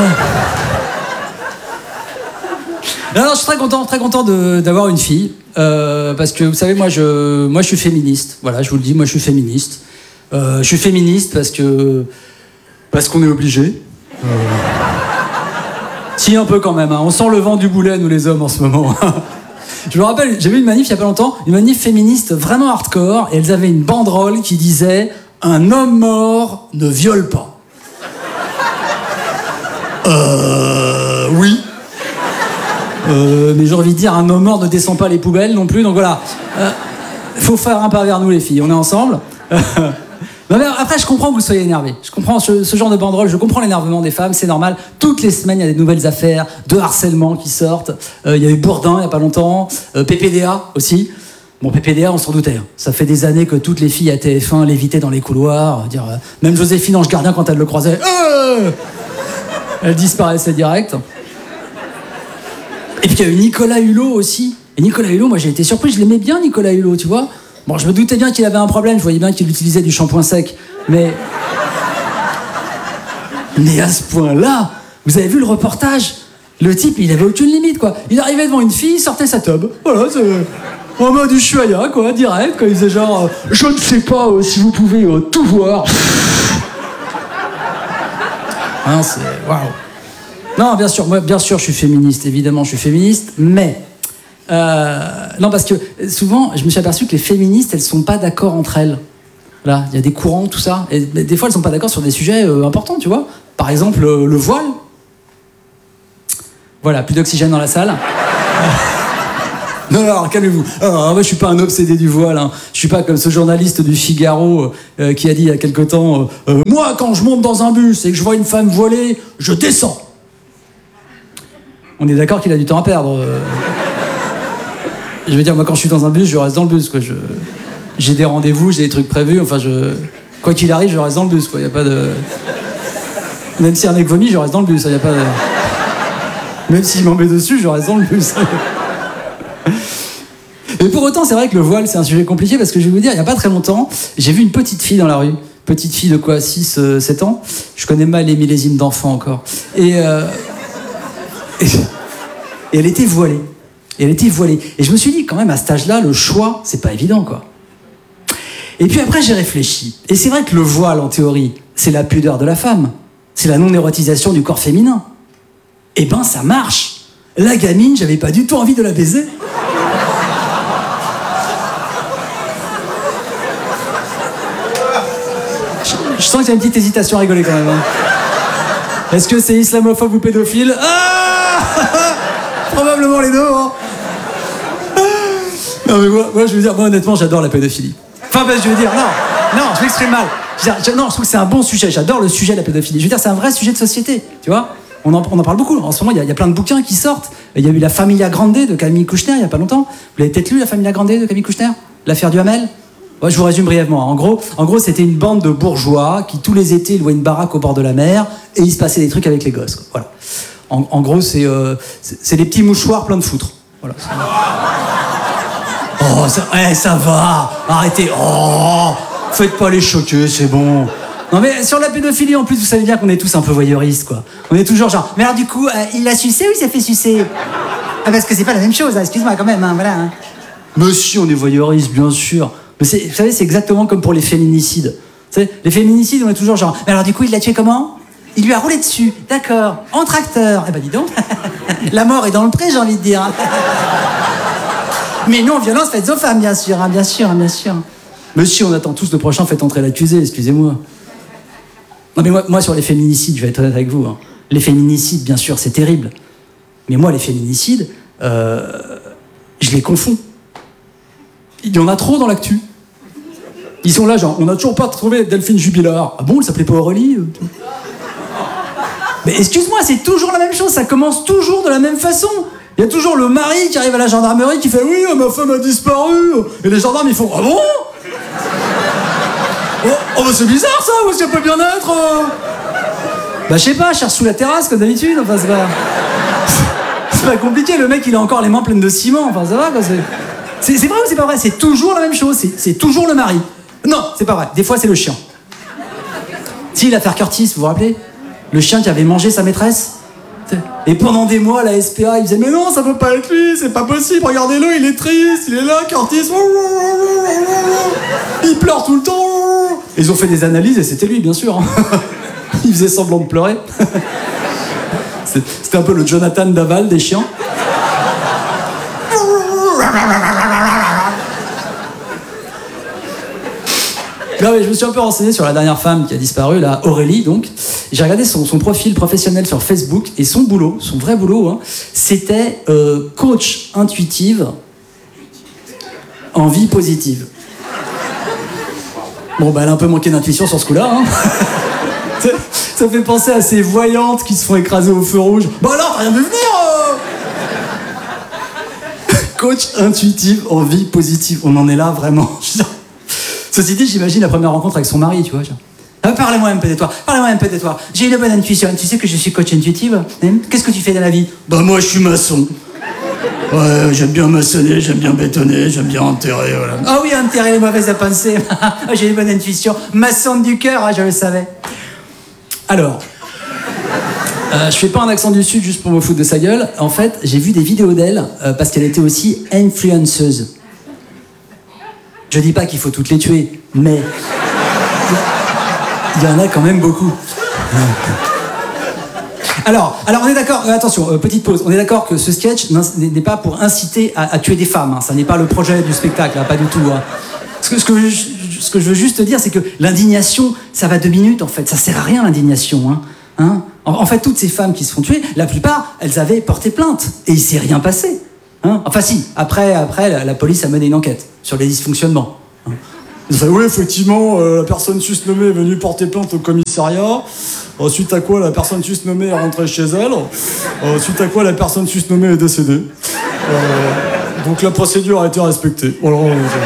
Non, je suis très content d'avoir une fille. Parce que, vous savez, moi, je suis féministe. Voilà, je vous le dis, moi, je suis féministe. Je suis féministe parce qu'on est obligé. Si, un peu quand même. Hein. On sent le vent du boulet, nous, les hommes, en ce moment. Je me rappelle, j'ai vu une manif il y a pas longtemps, une manif féministe vraiment hardcore, et elles avaient une banderole qui disait « Un homme mort ne viole pas ». Oui. Mais j'ai envie de dire, un homme mort ne descend pas les poubelles non plus, donc voilà. Faut faire un pas vers nous, les filles, on est ensemble. Non, mais après, je comprends que vous soyez énervés. Je comprends ce genre de banderole, je comprends l'énervement des femmes, c'est normal. Toutes les semaines, il y a des nouvelles affaires de harcèlement qui sortent. Il y a eu Bourdin il n'y a pas longtemps, PPDA aussi. Bon, PPDA, on s'en doutait. Hein. Ça fait des années que toutes les filles à TF1 l'évitaient dans les couloirs. Même Joséphine Ange Gardien, quand elle le croisait, elle disparaissait direct. Et puis il y a eu Nicolas Hulot aussi. Et Nicolas Hulot, moi j'ai été surpris, je l'aimais bien Nicolas Hulot, tu vois. Bon, je me doutais bien qu'il avait un problème, je voyais bien qu'il utilisait du shampoing sec. Mais à ce point-là, vous avez vu le reportage? Le type, il avait aucune limite, quoi. Il arrivait devant une fille, il sortait sa tub. Voilà, c'est en mode du Ushuaïa, quoi, direct, quoi. Il faisait genre, je ne sais pas si vous pouvez tout voir. Hein, c'est... Waouh. Non, bien sûr, je suis féministe, évidemment, je suis féministe, mais... non, parce que souvent, je me suis aperçu que les féministes, elles sont pas d'accord entre elles. Là, il y a des courants, tout ça, et des fois, elles sont pas d'accord sur des sujets importants, tu vois. Par exemple, le voile. Voilà, plus d'oxygène dans la salle. Non, alors calmez-vous. Moi, je suis pas un obsédé du voile. Hein. Je suis pas comme ce journaliste du Figaro qui a dit il y a quelque temps moi, quand je monte dans un bus et que je vois une femme voilée, je descends. On est d'accord qu'il a du temps à perdre. Je veux dire, moi, quand je suis dans un bus, je reste dans le bus. Quoi. J'ai des rendez-vous, j'ai des trucs prévus. Enfin, quoi qu'il arrive, je reste dans le bus. Quoi. Y a pas de... Même si un mec vomit, je reste dans le bus. Y a pas de... Même s'il m'en met dessus, je reste dans le bus. Mais pour autant, c'est vrai que le voile, c'est un sujet compliqué parce que je vais vous dire, il n'y a pas très longtemps, j'ai vu une petite fille dans la rue. Petite fille de quoi, 6, 7 ans. Je connais mal les millésimes d'enfants encore. Et elle était voilée. Et je me suis dit, quand même, à cet âge-là, le choix, c'est pas évident, quoi. Et puis après, j'ai réfléchi. Et c'est vrai que le voile, en théorie, c'est la pudeur de la femme. C'est la non-érotisation du corps féminin. Eh ben, ça marche. La gamine, j'avais pas du tout envie de la baiser. Je sens qu'il y a une petite hésitation à rigoler quand même. Hein. Est-ce que c'est islamophobe ou pédophile? Probablement les deux. Hein. Non mais moi je veux dire, moi honnêtement j'adore la pédophilie. Enfin je veux dire, non, je m'exprime mal. Je trouve que c'est un bon sujet, j'adore le sujet de la pédophilie. Je veux dire, c'est un vrai sujet de société, tu vois. On en parle beaucoup. En ce moment, il y a plein de bouquins qui sortent. Il y a eu La Familia Grande de Camille Kouchner il y a pas longtemps. Vous l'avez peut-être lu, La Familia Grande de Camille Kouchner? L'affaire du Hamel? Ouais, je vous résume brièvement. En gros, c'était une bande de bourgeois qui tous les étés louaient une baraque au bord de la mer et il se passait des trucs avec les gosses. Quoi. Voilà. En gros, c'est des petits mouchoirs pleins de foutre. Voilà. Oh, ça va. Arrêtez. Oh, faites pas les choquer, c'est bon. Non mais sur la pédophilie, en plus, vous savez bien qu'on est tous un peu voyeuristes, quoi. On est toujours genre, mais alors du coup, il l'a sucé ou il s'est fait sucer? Ah, parce que c'est pas la même chose, hein, excuse-moi quand même, hein, voilà. Hein. Monsieur, on est voyeuristes, bien sûr. Mais vous savez, c'est exactement comme pour les féminicides. Vous savez, les féminicides, on est toujours genre, mais alors du coup, il l'a tué comment? Il lui a roulé dessus, d'accord, en tracteur. Eh ben dis donc, la mort est dans le pré, j'ai envie de dire. Mais non, violence faite aux femmes, bien sûr, hein, bien sûr, hein, bien sûr. Monsieur, on attend tous le prochain, faites entrer l'accusé, excusez-moi. Non mais moi sur les féminicides, je vais être honnête avec vous. Hein. Les féminicides, bien sûr, c'est terrible. Mais moi, les féminicides, je les confonds. Il y en a trop dans l'actu. Ils sont là, genre, on n'a toujours pas trouvé Delphine Jubilard. Ah bon, elle s'appelait pas Aurélie? Mais excuse-moi, c'est toujours la même chose, ça commence toujours de la même façon. Il y a toujours le mari qui arrive à la gendarmerie qui fait « Oui, ma femme a disparu !» Et les gendarmes, ils font « Ah bon ? Oh, bah c'est bizarre ça, où est-ce qu'elle peut bien être Bah je sais pas, je cherche sous la terrasse comme d'habitude, enfin c'est pas... C'est pas compliqué, le mec il a encore les mains pleines de ciment, enfin ça va quoi, c'est vrai ou c'est pas vrai? C'est toujours la même chose, c'est toujours le mari. Non, c'est pas vrai, des fois c'est le chien. Si, l'affaire Curtis, vous vous rappelez? Le chien qui avait mangé sa maîtresse. Et pendant des mois, la SPA, il disait « Mais non, ça peut pas être lui, c'est pas possible, regardez-le, il est triste, il est là, Curtis. Il pleure tout le temps. » Ils ont fait des analyses et c'était lui, bien sûr. Il faisait semblant de pleurer. C'était un peu le Jonathan Daval des chiens. Non, mais je me suis un peu renseigné sur la dernière femme qui a disparu, là, Aurélie, donc. J'ai regardé son profil professionnel sur Facebook et son boulot, son vrai boulot, hein, c'était coach intuitive en vie positive. Bon, bah, elle a un peu manqué d'intuition sur ce coup-là, hein. Ça fait penser à ces voyantes qui se font écraser au feu rouge. Bah alors, t'as rien vu venir Coach intuitive en vie positive. On en est là, vraiment. Ceci dit, j'imagine la première rencontre avec son mari, tu vois. Genre. Parlez-moi un peu de toi, J'ai une bonne intuition. Tu sais que je suis coach intuitive. Qu'est-ce que tu fais dans la vie? Bah moi, je suis maçon. Ouais, j'aime bien maçonner, j'aime bien bétonner, j'aime bien enterrer, voilà. Ah oui, enterrer les mauvaises pensées. J'ai une bonne intuition. Maçon du cœur, je le savais. Alors, je fais pas un accent du Sud juste pour me foutre de sa gueule. En fait, j'ai vu des vidéos d'elle parce qu'elle était aussi influenceuse. Je dis pas qu'il faut toutes les tuer, mais il y en a quand même beaucoup. Alors on est d'accord, attention, petite pause, on est d'accord que ce sketch n'est pas pour inciter à tuer des femmes, hein. Ça n'est pas le projet du spectacle, hein, pas du tout. Hein. Ce que je veux juste te dire, c'est que l'indignation, ça va 2 minutes en fait, ça sert à rien l'indignation. Hein. Hein, en fait, toutes ces femmes qui se font tuer, la plupart, elles avaient porté plainte. Et il s'est rien passé. Hein, enfin si, après la police a mené une enquête sur les dysfonctionnements. Hein. Oui, effectivement, la personne susnommée est venue porter plainte au commissariat. Suite à quoi, la personne susnommée est rentrée chez elle. Suite à quoi, la personne susnommée est décédée. Donc la procédure a été respectée. Voilà.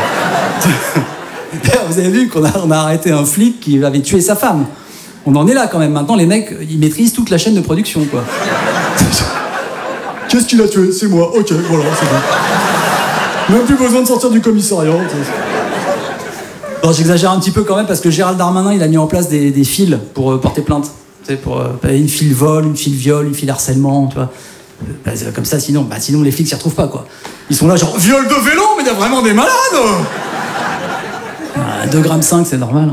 Vous avez vu qu'on a arrêté un flic qui avait tué sa femme. On en est là quand même. Maintenant, les mecs, ils maîtrisent toute la chaîne de production, quoi. Qu'est-ce qu'il a tué? C'est moi. Ok, voilà, c'est bon. Même plus besoin de sortir du commissariat. Bon, j'exagère un petit peu quand même parce que Gérald Darmanin, il a mis en place des fils pour porter plainte. Tu sais, pour une file vol, une file viol, une file harcèlement, tu vois. Comme ça, sinon les flics s'y retrouvent pas, quoi. Ils sont là genre, viol de vélo, mais il y a vraiment des malades. 2,5 grammes, c'est normal. Hein.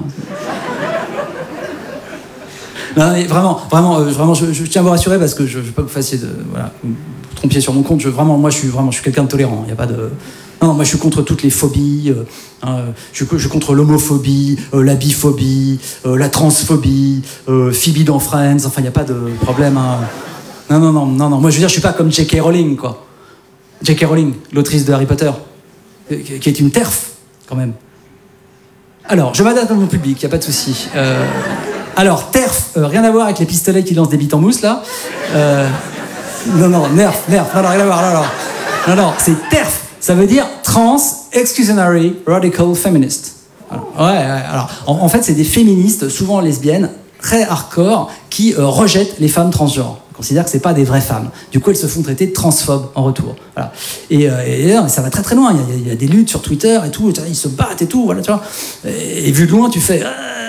Non, mais vraiment, je tiens à vous rassurer parce que je veux pas que vous fassiez vous trompiez sur mon compte. Moi, je suis quelqu'un de tolérant. Il y a pas de. Non, moi, je suis contre toutes les phobies. Je suis contre l'homophobie, la biphobie, la transphobie, Phoebe dans Friends. Enfin, il n'y a pas de problème. Hein. Non. Moi, je veux dire, je suis pas comme J.K. Rowling, quoi. J.K. Rowling, l'autrice de Harry Potter, qui est une TERF, quand même. Alors, je m'adapte à mon public, il n'y a pas de souci. Alors, TERF, rien à voir avec les pistolets qui lancent des bites en mousse, là. Non, NERF, non, rien à voir, non, c'est TERF, ça veut dire Trans Exclusionary Radical Feminist. Alors, en fait, c'est des féministes, souvent lesbiennes, très hardcore, qui rejettent les femmes transgenres. Ils considèrent que c'est pas des vraies femmes. Du coup, elles se font traiter de transphobes en retour. Voilà. Et ça va très très loin. Il y a des luttes sur Twitter et tout. Ils se battent et tout. Voilà, tu vois. Et vu de loin, tu fais.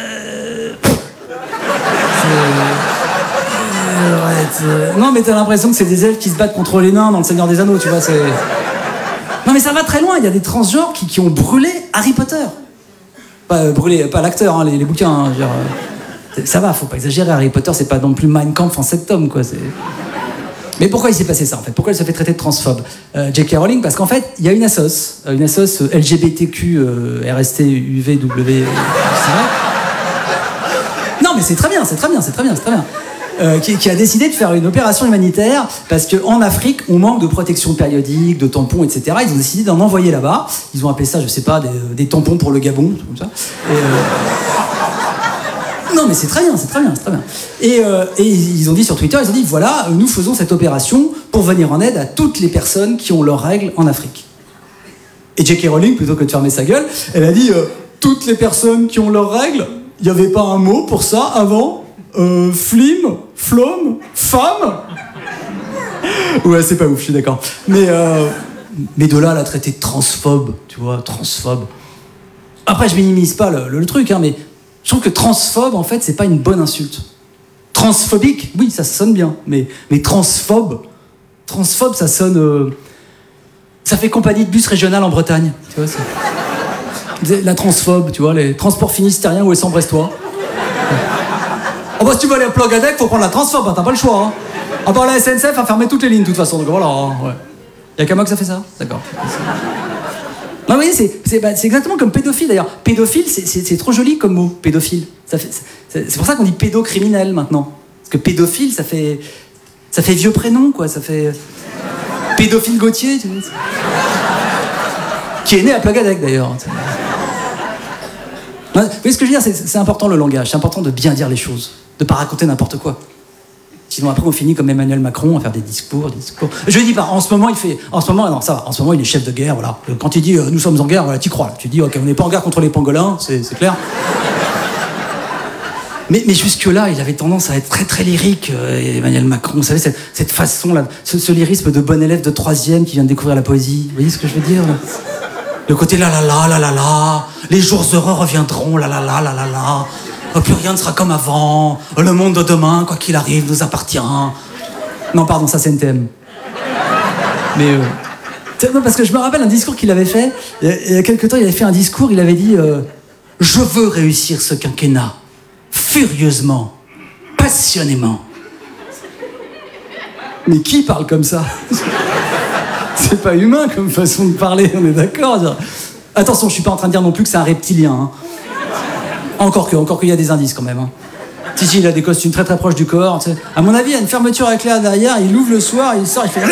Non, mais t'as l'impression que c'est des elfes qui se battent contre les nains dans Le Seigneur des Anneaux, tu vois. Non, mais ça va très loin. Il y a des transgenres qui ont brûlé Harry Potter. Pas l'acteur, hein, les bouquins. Hein, ça va, faut pas exagérer. Harry Potter, c'est pas non plus Mein Kampf en 7 tomes, quoi. Mais pourquoi il s'est passé ça, en fait? Pourquoi elle se fait traiter de transphobe? J.K. Rowling, parce qu'en fait, il y a une assoce LGBTQ, RST, UVW. Non, mais c'est très bien. Qui a décidé de faire une opération humanitaire parce qu'en Afrique, on manque de protection périodique, de tampons, etc. Ils ont décidé d'en envoyer là-bas. Ils ont appelé ça, je sais pas, des tampons pour le Gabon, comme ça. Non, mais c'est très bien. Et ils ont dit sur Twitter, voilà, nous faisons cette opération pour venir en aide à toutes les personnes qui ont leurs règles en Afrique. Et J.K. Rowling, plutôt que de fermer sa gueule, elle a dit, toutes les personnes qui ont leurs règles, il n'y avait pas un mot pour ça avant? Flim, flom, femme. Ouais, c'est pas ouf, je suis d'accord. Mais de là à la traiter de transphobe, tu vois, transphobe. Après, je minimise pas le truc, hein, mais je trouve que transphobe, en fait, c'est pas une bonne insulte. Transphobique, oui, ça sonne bien, mais transphobe, ça sonne... ça fait compagnie de bus régional en Bretagne, tu vois, la transphobe, tu vois, les transports finistériens ou les brestois. Oh bah si tu veux aller à Plogadec, faut prendre la transphobe, hein, t'as pas le choix. Hein. Ah bah la SNCF a fermé toutes les lignes de toute façon, donc voilà. Hein, ouais. Y'a qu'à moi que ça fait ça? D'accord. Non, vous voyez, c'est exactement comme pédophile d'ailleurs. Pédophile, c'est trop joli comme mot, pédophile. C'est pour ça qu'on dit pédocriminel maintenant. Parce que pédophile, ça fait vieux prénom, quoi. Ça fait. Pédophile Gauthier, tu vois. Qui est né à Plogadec d'ailleurs. Vous voyez ce que je veux dire, c'est important le langage, c'est important de bien dire les choses, de pas raconter n'importe quoi. Sinon après on finit comme Emmanuel Macron à faire des discours. Je dis pas, en ce moment il est chef de guerre, voilà. Quand il dit nous sommes en guerre, voilà, t'y crois. Tu dis ok, on n'est pas en guerre contre les pangolins, c'est clair. Mais jusque-là, il avait tendance à être très très lyrique, Emmanuel Macron. Vous savez, cette façon-là, ce lyrisme de bon élève de 3e qui vient de découvrir la poésie. Vous voyez ce que je veux dire là? Le côté la, les jours heureux reviendront, la. Plus rien ne sera comme avant. Le monde de demain, quoi qu'il arrive, nous appartient. Non, pardon, ça c'est NTM. Mais non, parce que je me rappelle un discours qu'il avait fait. Il y a quelque temps, il avait fait un discours, il avait dit je veux réussir ce quinquennat. Furieusement. Passionnément. Mais qui parle comme ça? C'est pas humain comme façon de parler, on est d'accord. Attention, je suis pas en train de dire non plus que c'est un reptilien. Hein. Encore qu'il y a des indices quand même. Hein. Si, il a des costumes très très proches du corps. Tu sais. À mon avis, il y a une fermeture à éclair derrière, il ouvre le soir, il sort, il fait...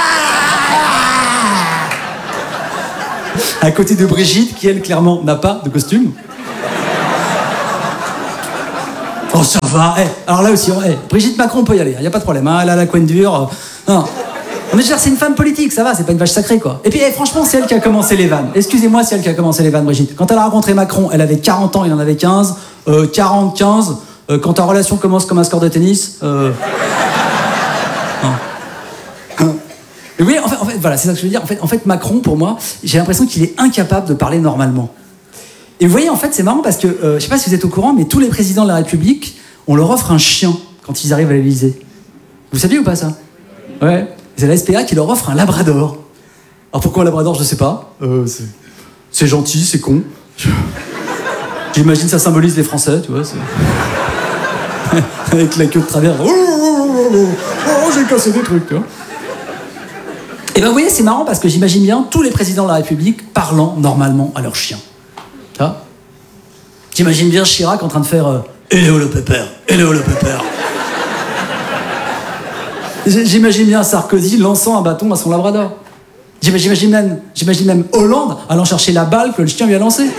À côté de Brigitte, qui elle, clairement, n'a pas de costume. Oh, ça va. Alors là aussi, Brigitte Macron peut y aller, il n'y a pas de problème. Hein, elle a la couenne dure. Non. Mais je veux dire, c'est une femme politique, ça va, c'est pas une vache sacrée, quoi. Et puis, franchement, c'est elle qui a commencé les vannes. Excusez-moi, c'est elle qui a commencé les vannes, Brigitte. Quand elle a rencontré Macron, elle avait 40 ans, il en avait 15. 40, 15. Quand ta relation commence comme un score de tennis... Non. Et oui, en fait, voilà, c'est ça que je veux dire. En fait, Macron, pour moi, j'ai l'impression qu'il est incapable de parler normalement. Et vous voyez, en fait, c'est marrant parce que, je sais pas si vous êtes au courant, mais tous les présidents de la République, on leur offre un chien quand ils arrivent à l'Élysée. Vous saviez ou pas ça? Ouais. C'est la SPA qui leur offre un labrador. Alors pourquoi un labrador, je sais pas. C'est gentil, c'est con. J'imagine ça symbolise les Français, tu vois. Avec la queue de travers. Oh, j'ai cassé des trucs, tu vois. Et ben vous voyez, c'est marrant parce que j'imagine bien tous les présidents de la République parlant normalement à leur chien. Tu vois? J'imagine bien Chirac en train de faire Hello le pépère, hello le pépère. J'imagine bien Sarkozy lançant un bâton à son labrador. J'imagine même Hollande allant chercher la balle que le chien lui a lancée.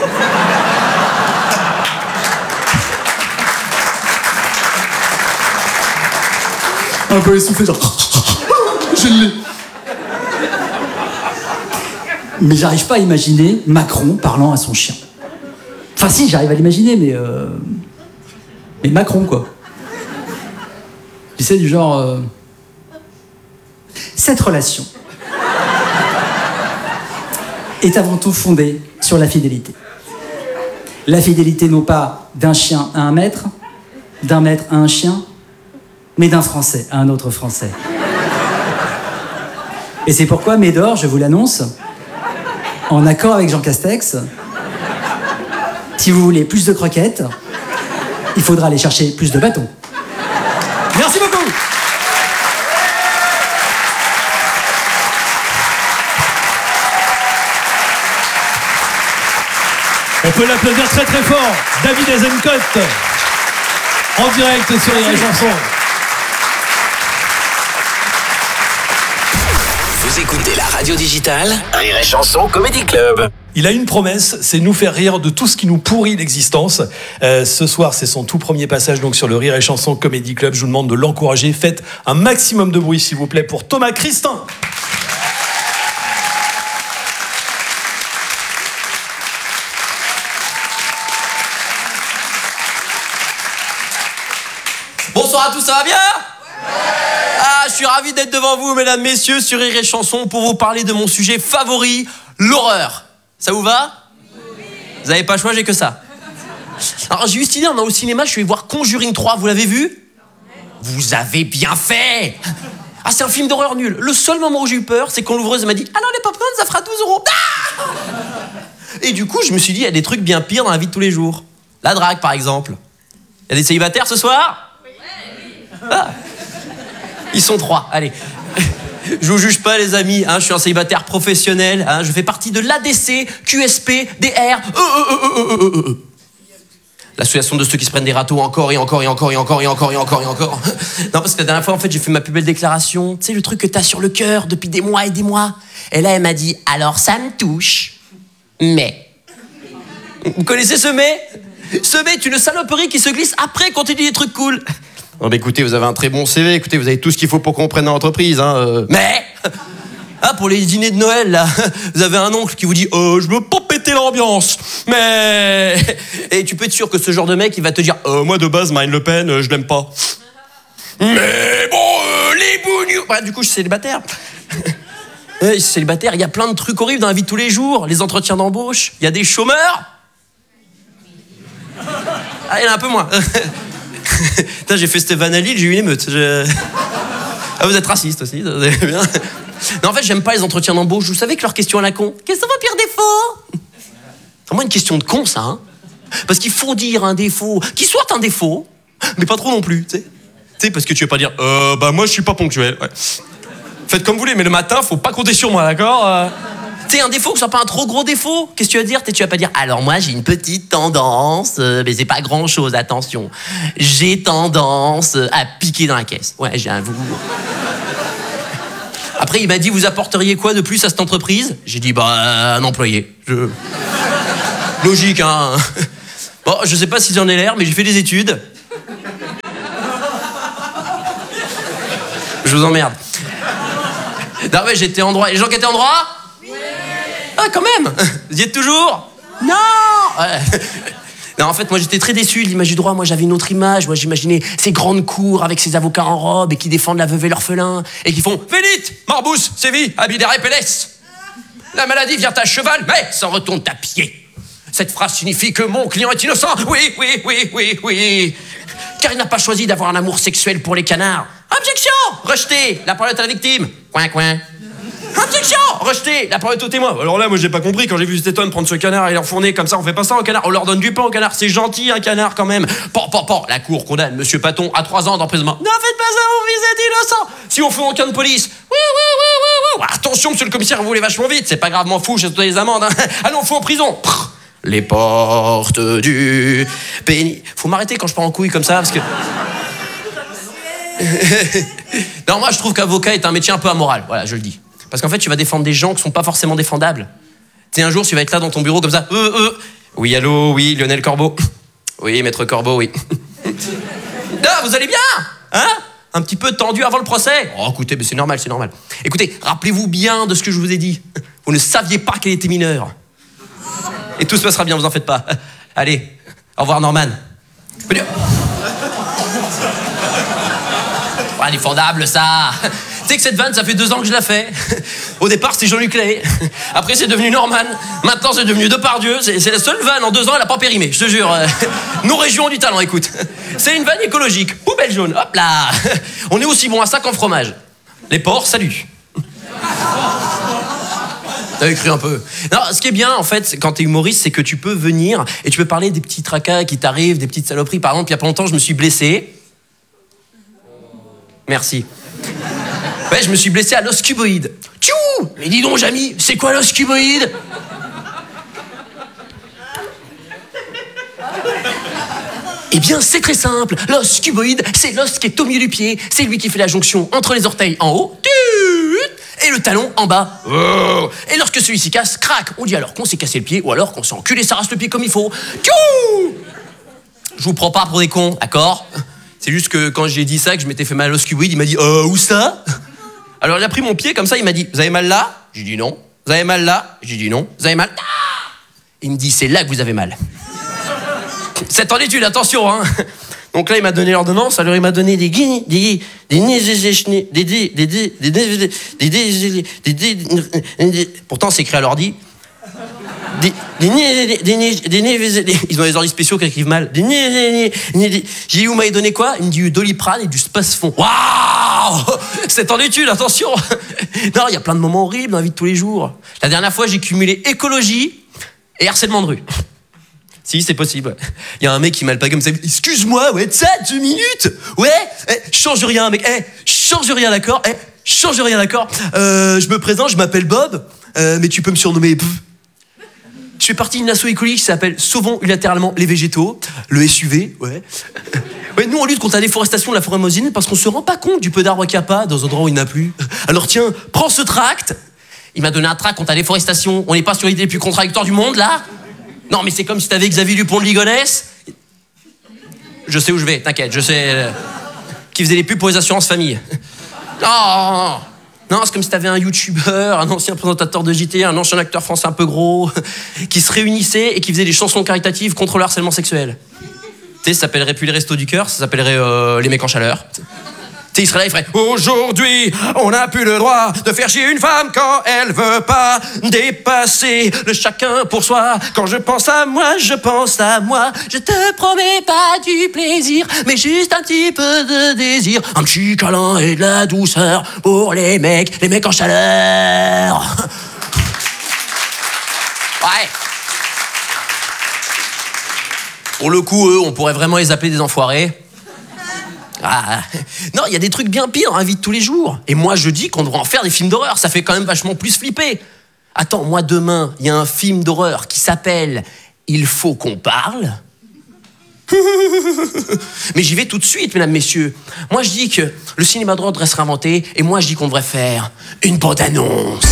Un peu essoufflé, genre... Je l'ai. Mais j'arrive pas à imaginer Macron parlant à son chien. Enfin si, j'arrive à l'imaginer, mais Macron, quoi. Tu sais, du genre... Cette relation est avant tout fondée sur la fidélité. La fidélité non pas d'un chien à un maître, d'un maître à un chien, mais d'un Français à un autre Français. Et c'est pourquoi Médor, je vous l'annonce, en accord avec Jean Castex, si vous voulez plus de croquettes, il faudra aller chercher plus de bâtons. Merci beaucoup. On peut l'applaudir très très fort. David Azencote, en direct sur les chansons. Vous écoutez la radio digitale Rire et Chanson Comedy Club. Il a une promesse, c'est nous faire rire de tout ce qui nous pourrit l'existence. Ce soir, c'est son tout premier passage donc sur le Rire et Chanson Comedy Club. Je vous demande de l'encourager. Faites un maximum de bruit, s'il vous plaît, pour Thomas Christin. Bonsoir à tous, ça va bien? Ah, je suis ravi d'être devant vous, mesdames, messieurs, sur Rire et Chanson pour vous parler de mon sujet favori, l'horreur. Ça vous va? Vous n'avez pas le choix, j'ai que ça. Alors, j'ai eu cette idée, on est au cinéma, je suis allé voir Conjuring 3, vous l'avez vu? Vous avez bien fait! Ah, c'est un film d'horreur nul. Le seul moment où j'ai eu peur, c'est quand l'ouvreuse m'a dit « Alors les popcorn, ça fera 12 €. Ah !» Et du coup, je me suis dit, il y a des trucs bien pires dans la vie de tous les jours. La drague, par exemple. Il y a des célibataires ce soir? Ah. Ils sont 3, allez. Je vous juge pas, les amis, hein, je suis un célibataire professionnel, hein, je fais partie de l'ADC, QSP, DR, l'association de ceux qui se prennent des râteaux encore et encore et encore et encore et encore et encore et encore. Non, parce que la dernière fois, en fait, j'ai fait ma plus belle déclaration. Tu sais, le truc que t'as sur le cœur depuis des mois et des mois. Et là, elle m'a dit, alors ça me touche, mais... Vous connaissez ce mais? Ce mais est une saloperie qui se glisse après quand tu dis des trucs cool. Non, mais écoutez, vous avez un très bon CV, écoutez, vous avez tout ce qu'il faut pour qu'on prenne dans l'entreprise, hein. Mais ah, pour les dîners de Noël, là, vous avez un oncle qui vous dit je veux pas péter l'ambiance, mais... Et tu peux être sûr que ce genre de mec, il va te dire moi, de base, Marine Le Pen, je l'aime pas. Mais bon, les bougnous... Bah, du coup, je suis célibataire. Je suis célibataire, il y a plein de trucs horribles dans la vie de tous les jours. Les entretiens d'embauche, il y a des chômeurs. Ah, il y en a un peu moins. Putain, j'ai fait Stéphane Halil, j'ai eu une émeute. Ah, vous êtes raciste aussi, vous avez bien. Non, en fait, j'aime pas les entretiens d'embauche. Vous savez que leurs questions à la con. Quels sont vos pires défauts? C'est vraiment une question de con, ça, hein. Parce qu'il faut dire un défaut qui soit un défaut, mais pas trop non plus, tu sais. Tu sais, parce que tu veux pas dire bah moi je suis pas ponctuel. Ouais. Faites comme vous voulez, mais le matin, faut pas compter sur moi, d'accord? un défaut que ce soit pas un trop gros défaut. Qu'est-ce que tu vas dire? Tu vas pas dire, alors moi j'ai une petite tendance, mais c'est pas grand chose, attention. J'ai tendance à piquer dans la caisse. Ouais, j'avoue. Après, il m'a dit, vous apporteriez quoi de plus à cette entreprise? J'ai dit, un employé. Logique, hein. Bon, je sais pas si j'en ai l'air, mais j'ai fait des études. Je vous emmerde. Non, mais j'étais en droit. Et les gens qui étaient en droit? Oui. Ah, quand même. Vous y êtes toujours? Non. Ouais. Non, en fait, moi, j'étais très déçu de l'image du droit. Moi, j'avais une autre image. Moi, j'imaginais ces grandes cours avec ces avocats en robe et qui défendent la veuve et l'orphelin et qui font « Vélite, Morbus, sévit, Abidère et Pélès. La maladie vient à cheval, mais s'en retourne à pied. Cette phrase signifie que mon client est innocent. Oui, oui, oui, oui, oui. Car il n'a pas choisi d'avoir un amour sexuel pour les canards. Objection! Rejeté! La parole est à la victime. Coin, coin. Objection! Rejeté! La parole est au témoin. Alors là, moi, j'ai pas compris quand j'ai vu cet homme prendre ce canard et l'enfourner comme ça. On fait pas ça au canard. On leur donne du pain au canard. C'est gentil, un canard, quand même. La cour condamne Monsieur Paton à 3 ans d'emprisonnement. Ne faites pas ça, mon fils est innocent. Si on fait aucun de police. Oui. Attention, monsieur le commissaire, vous voulez vachement vite. C'est pas gravement fou, j'ai donné les amendes. Hein. Allons, on fout en prison. Les portes du péni. Faut m'arrêter quand je pars en couille comme ça, parce que... Non, moi, je trouve qu'avocat est un métier un peu amoral. Voilà, je le dis. Parce qu'en fait, tu vas défendre des gens qui sont pas forcément défendables. Tu sais, un jour, tu vas être là dans ton bureau comme ça. Oui, allô, oui, Lionel Corbeau. Oui, maître Corbeau, oui. Ah, vous allez bien? Hein? Un petit peu tendu avant le procès? Oh, écoutez, mais c'est normal. Écoutez, rappelez-vous bien de ce que je vous ai dit. Vous ne saviez pas qu'elle était mineure. Et tout se passera bien, vous en faites pas. Allez, au revoir, Norman. Indéfendable, ça. Tu sais que cette vanne, ça fait 2 ans que je la fais. Au départ, c'était Jean-Luc Lahaye. Après, c'est devenu Norman. Maintenant, c'est devenu Depardieu. C'est la seule vanne en 2 ans, elle a pas périmé, je te jure. Nos régions ont du talent, écoute. C'est une vanne écologique. Poubelle jaune, hop là. On est aussi bon à ça qu'en fromage. Les porcs, salut. T'as écrit un peu. Non, ce qui est bien, en fait, quand t'es humoriste, c'est que tu peux venir et tu peux parler des petits tracas qui t'arrivent, des petites saloperies. Par exemple, il y a pas longtemps, je me suis blessé. Merci. Ouais, je me suis blessé à l'os cuboïde. Tchou! Mais dis donc, Jamy, c'est quoi l'os cuboïde? Eh bien, c'est très simple. L'os cuboïde, c'est l'os qui est au milieu du pied. C'est lui qui fait la jonction entre les orteils en haut et le talon en bas. Et lorsque celui-ci casse, crac, on dit alors qu'on s'est cassé le pied ou alors qu'on s'est enculé sa race le pied comme il faut. Tchou! Je vous prends pas pour des cons, d'accord? C'est juste que quand j'ai dit ça, que je m'étais fait mal à l'os cuboïde, il m'a dit où ça? Alors il a pris mon pied comme ça, il m'a dit vous avez mal là? J'ai dit non. Vous avez mal là? J'ai dit non. Vous avez mal? Il me dit c'est là que vous avez mal. C'est en étude, attention, hein. Donc là, il m'a donné l'ordonnance, alors il m'a donné pourtant, c'est écrit à l'ordi. Ils ont des ordis spéciaux qui écrivent mal. J'ai dit, vous m'avez donné quoi? Il me dit du Doliprane et du Spasfon. Waouh! C'est en étude, attention. Non, il y a plein de moments horribles dans la vie de tous les jours. La dernière fois, j'ai cumulé écologie et harcèlement de rue. Si, c'est possible. Il y a un mec qui m'a le pas comme ça. Excuse-moi, ouais, ça, 2 minutes? Ouais, change rien, mec. Change rien, d'accord? Change rien, d'accord? Je me présente, je m'appelle Bob, mais tu peux me surnommer... Je fais partie d'une asso écologique qui s'appelle Sauvons unilatéralement les végétaux, le SUV, ouais. Ouais, nous, on lutte contre la déforestation de la forêt amazonienne parce qu'on se rend pas compte du peu d'arbres qu'il n'y a pas dans un endroit où il n'y en a plus. Alors tiens, prends ce tract. Il m'a donné un tract contre la déforestation. On n'est pas sur l'idée les plus contradictoires du monde, là? Non, mais c'est comme si t'avais Xavier Dupont de Ligonnès. Je sais où je vais, t'inquiète, je sais. Qui faisait les pubs pour les assurances famille. Non, c'est comme si t'avais un youtubeur, un ancien présentateur de JT, un ancien acteur français un peu gros, qui se réunissaient et qui faisaient des chansons caritatives contre le harcèlement sexuel. Tu sais, ça s'appellerait plus les Restos du Cœur, ça s'appellerait les mecs en chaleur. Tu sais, il serait là, il ferait « Aujourd'hui, on n'a plus le droit de faire chier une femme quand elle veut pas dépasser le chacun pour soi. Quand je pense à moi, je pense à moi. Je te promets pas du plaisir, mais juste un petit peu de désir. Un petit câlin et de la douceur pour les mecs en chaleur. » Ouais. Pour le coup, eux, on pourrait vraiment les appeler des enfoirés. Non, il y a des trucs bien pires dans la vie de tous les jours. Et moi, je dis qu'on devrait en faire des films d'horreur. Ça fait quand même vachement plus flipper. Attends, moi demain, il y a un film d'horreur qui s'appelle Il faut qu'on parle. Mais j'y vais tout de suite, mesdames, messieurs. Moi, je dis que le cinéma d'horreur devrait se réinventer, et moi, je dis qu'on devrait faire une bande-annonce.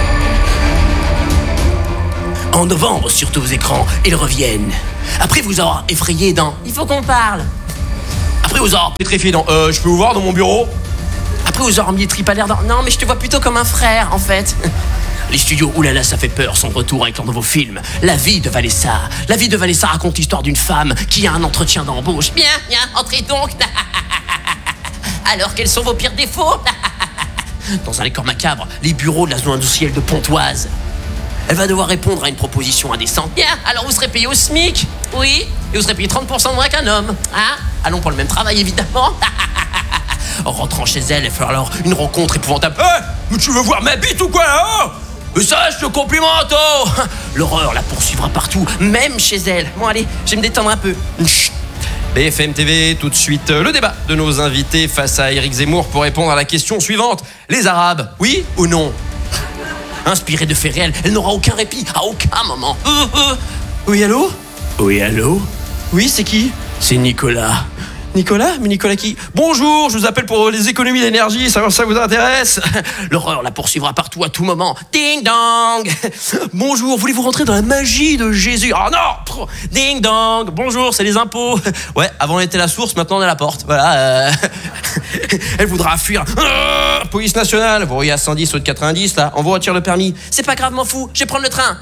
En novembre, sur tous vos écrans, ils reviennent. Après vous avoir effrayé dans Il faut qu'on parle. Après vous avoir pétrifié dans je peux vous voir dans mon bureau. Après vous avoir mis les tripes à l'air dans non, mais je te vois plutôt comme un frère, en fait. Les studios Oulala ça fait peur sont de retour avec leur nouveau film La vie de Vanessa. La vie de Vanessa raconte l'histoire d'une femme qui a un entretien d'embauche. Bien, entrez donc. Alors quels sont vos pires défauts? Dans un décor macabre, les bureaux de la zone industrielle de Pontoise. Elle va devoir répondre à une proposition indécente. Bien, alors vous serez payé au SMIC. Oui, et vous serez payé 30% moins qu'un homme. Hein? Allons pour le même travail, évidemment. En rentrant chez elle, elle fait alors une rencontre épouvantable. Mais tu veux voir ma bite ou quoi, là? Mais ça, je te complimente, oh. L'horreur la poursuivra partout, même chez elle. Bon, allez, je vais me détendre un peu. Chut. BFM TV, tout de suite, le débat de nos invités face à Éric Zemmour pour répondre à la question suivante. Les Arabes, oui ou non? Inspirée de faits réels, elle n'aura aucun répit, à aucun moment. Oui, allô? Oui, allô? Oui, c'est qui? C'est Nicolas. Nicolas? Mais Nicolas qui? Bonjour, je vous appelle pour les économies d'énergie, ça vous intéresse? L'horreur la poursuivra partout à tout moment. Ding dong! Bonjour, voulez-vous rentrer dans la magie de Jésus? Oh non! Ding dong! Bonjour, c'est les impôts. Ouais, avant on était la source, maintenant on est la porte. Voilà. Elle voudra fuir. Police nationale, vous voyez à 110 au de 90 là, on vous retire le permis. C'est pas grave, m'en fous, je vais prendre le train.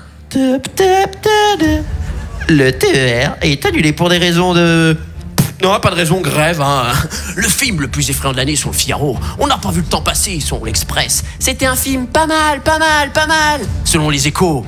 Le TER est annulé pour des raisons de... Non, pas de raison, grève, hein. Le film le plus effrayant de l'année sur le Figaro. On n'a pas vu le temps passer sur l'Express. C'était un film pas mal, selon les Échos.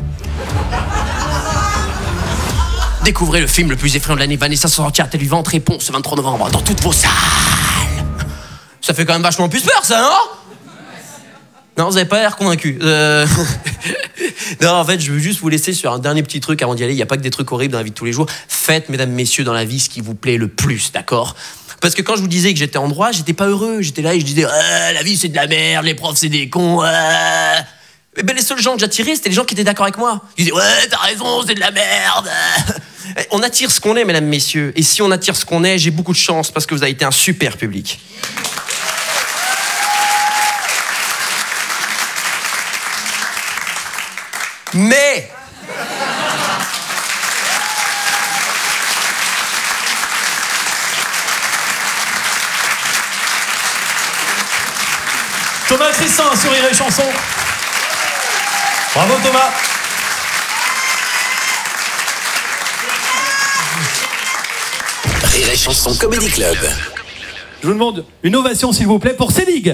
Découvrez le film le plus effrayant de l'année. Vanessa sortira telle vivante. Réponse ce 23 novembre dans toutes vos salles. Ça fait quand même vachement plus peur, ça, non? Non, vous avez pas l'air convaincu. Non, en fait, je veux juste vous laisser sur un dernier petit truc avant d'y aller. Il n'y a pas que des trucs horribles dans la vie de tous les jours. Faites, mesdames, messieurs, dans la vie ce qui vous plaît le plus, d'accord? Parce que quand je vous disais que j'étais en droit, j'étais pas heureux. J'étais là et je disais la vie c'est de la merde, les profs c'est des cons. Mais ben, les seuls gens que j'attirais, c'était les gens qui étaient d'accord avec moi. Ils disaient ouais, t'as raison, c'est de la merde. On attire ce qu'on est, mesdames, messieurs. Et si on attire ce qu'on est, j'ai beaucoup de chance parce que vous avez été un super public. Mais Thomas Crissin sur Rire et Chanson. Bravo Thomas. Rire et Chanson Comedy Club. Je vous demande une ovation s'il vous plaît pour Célig.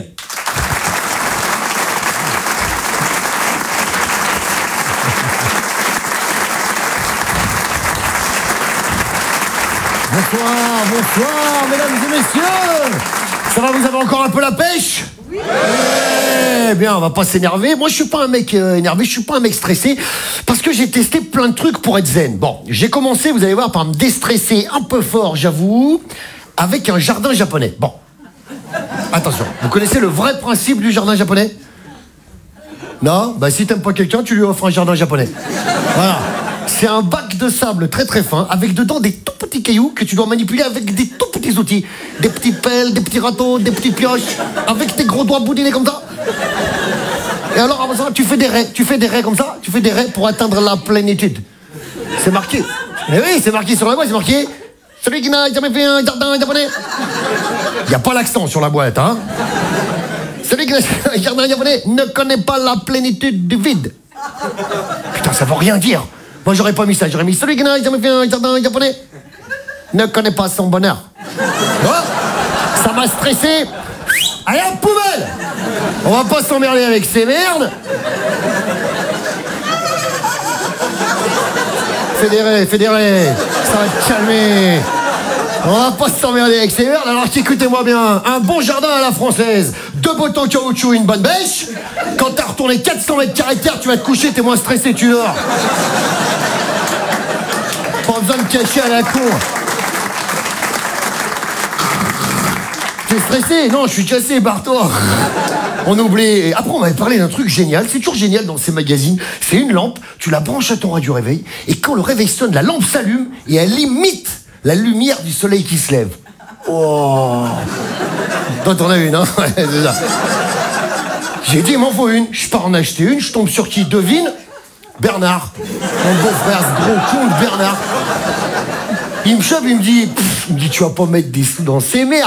Bonsoir, mesdames et messieurs. Ça va, vous avez encore un peu la pêche? Oui. Eh bien, on va pas s'énerver. Moi, je suis pas un mec énervé, je suis pas un mec stressé, parce que j'ai testé plein de trucs pour être zen. Bon, j'ai commencé, vous allez voir, par me déstresser un peu fort, j'avoue, avec un jardin japonais. Bon, attention, vous connaissez le vrai principe du jardin japonais? Non? Bah, si t'aimes pas quelqu'un, tu lui offres un jardin japonais. Voilà. C'est un bac de sable très très fin, avec dedans des tout petits cailloux que tu dois manipuler avec des tout petits outils. Des petits pelles, des petits râteaux, des petites pioches, avec tes gros doigts boudinés comme ça. Et alors, avant ça, tu fais des raies comme ça, tu fais des raies pour atteindre la plénitude. C'est marqué. Eh oui, c'est marqué sur la boîte, c'est marqué. Celui qui n'a jamais fait un jardin japonais. Il n'y a pas l'accent sur la boîte, hein. Celui qui n'a fait un jardin japonais ne connaît pas la plénitude du vide. Putain, ça veut rien dire. Moi, j'aurais pas mis ça. J'aurais mis celui qui n'a jamais fait un jardin japonais ne connaît pas son bonheur. Oh, ça m'a stressé. Allez, à la poubelle. On va pas s'emmerder avec ces merdes. Fédéré. Ça va te calmer. On va pas s'emmerder avec ces merdes. Alors écoutez-moi bien. Un bon jardin à la française. 2 bottes en caoutchouc, une bonne bêche. Quand t'as retourné 400 mètres carrés de terre, tu vas te coucher, t'es moins stressé, tu dors. Pas besoin de cacher à la con. T'es stressé? Non, je suis cassé, barre-toi. On oublie. Après, on m'avait parlé d'un truc génial. C'est toujours génial dans ces magazines. C'est une lampe, tu la branches à ton radio réveil, et quand le réveil sonne, la lampe s'allume et elle imite la lumière du soleil qui se lève. Oh. Toi, t'en as une, hein? Ouais, c'est ça. J'ai dit, il m'en faut une. Je pars en acheter une, je tombe sur qui? Devine? Bernard. Mon beau-frère, ce gros con de Bernard. Il me chope, il me dit, tu vas pas mettre des sous dans ces merdes.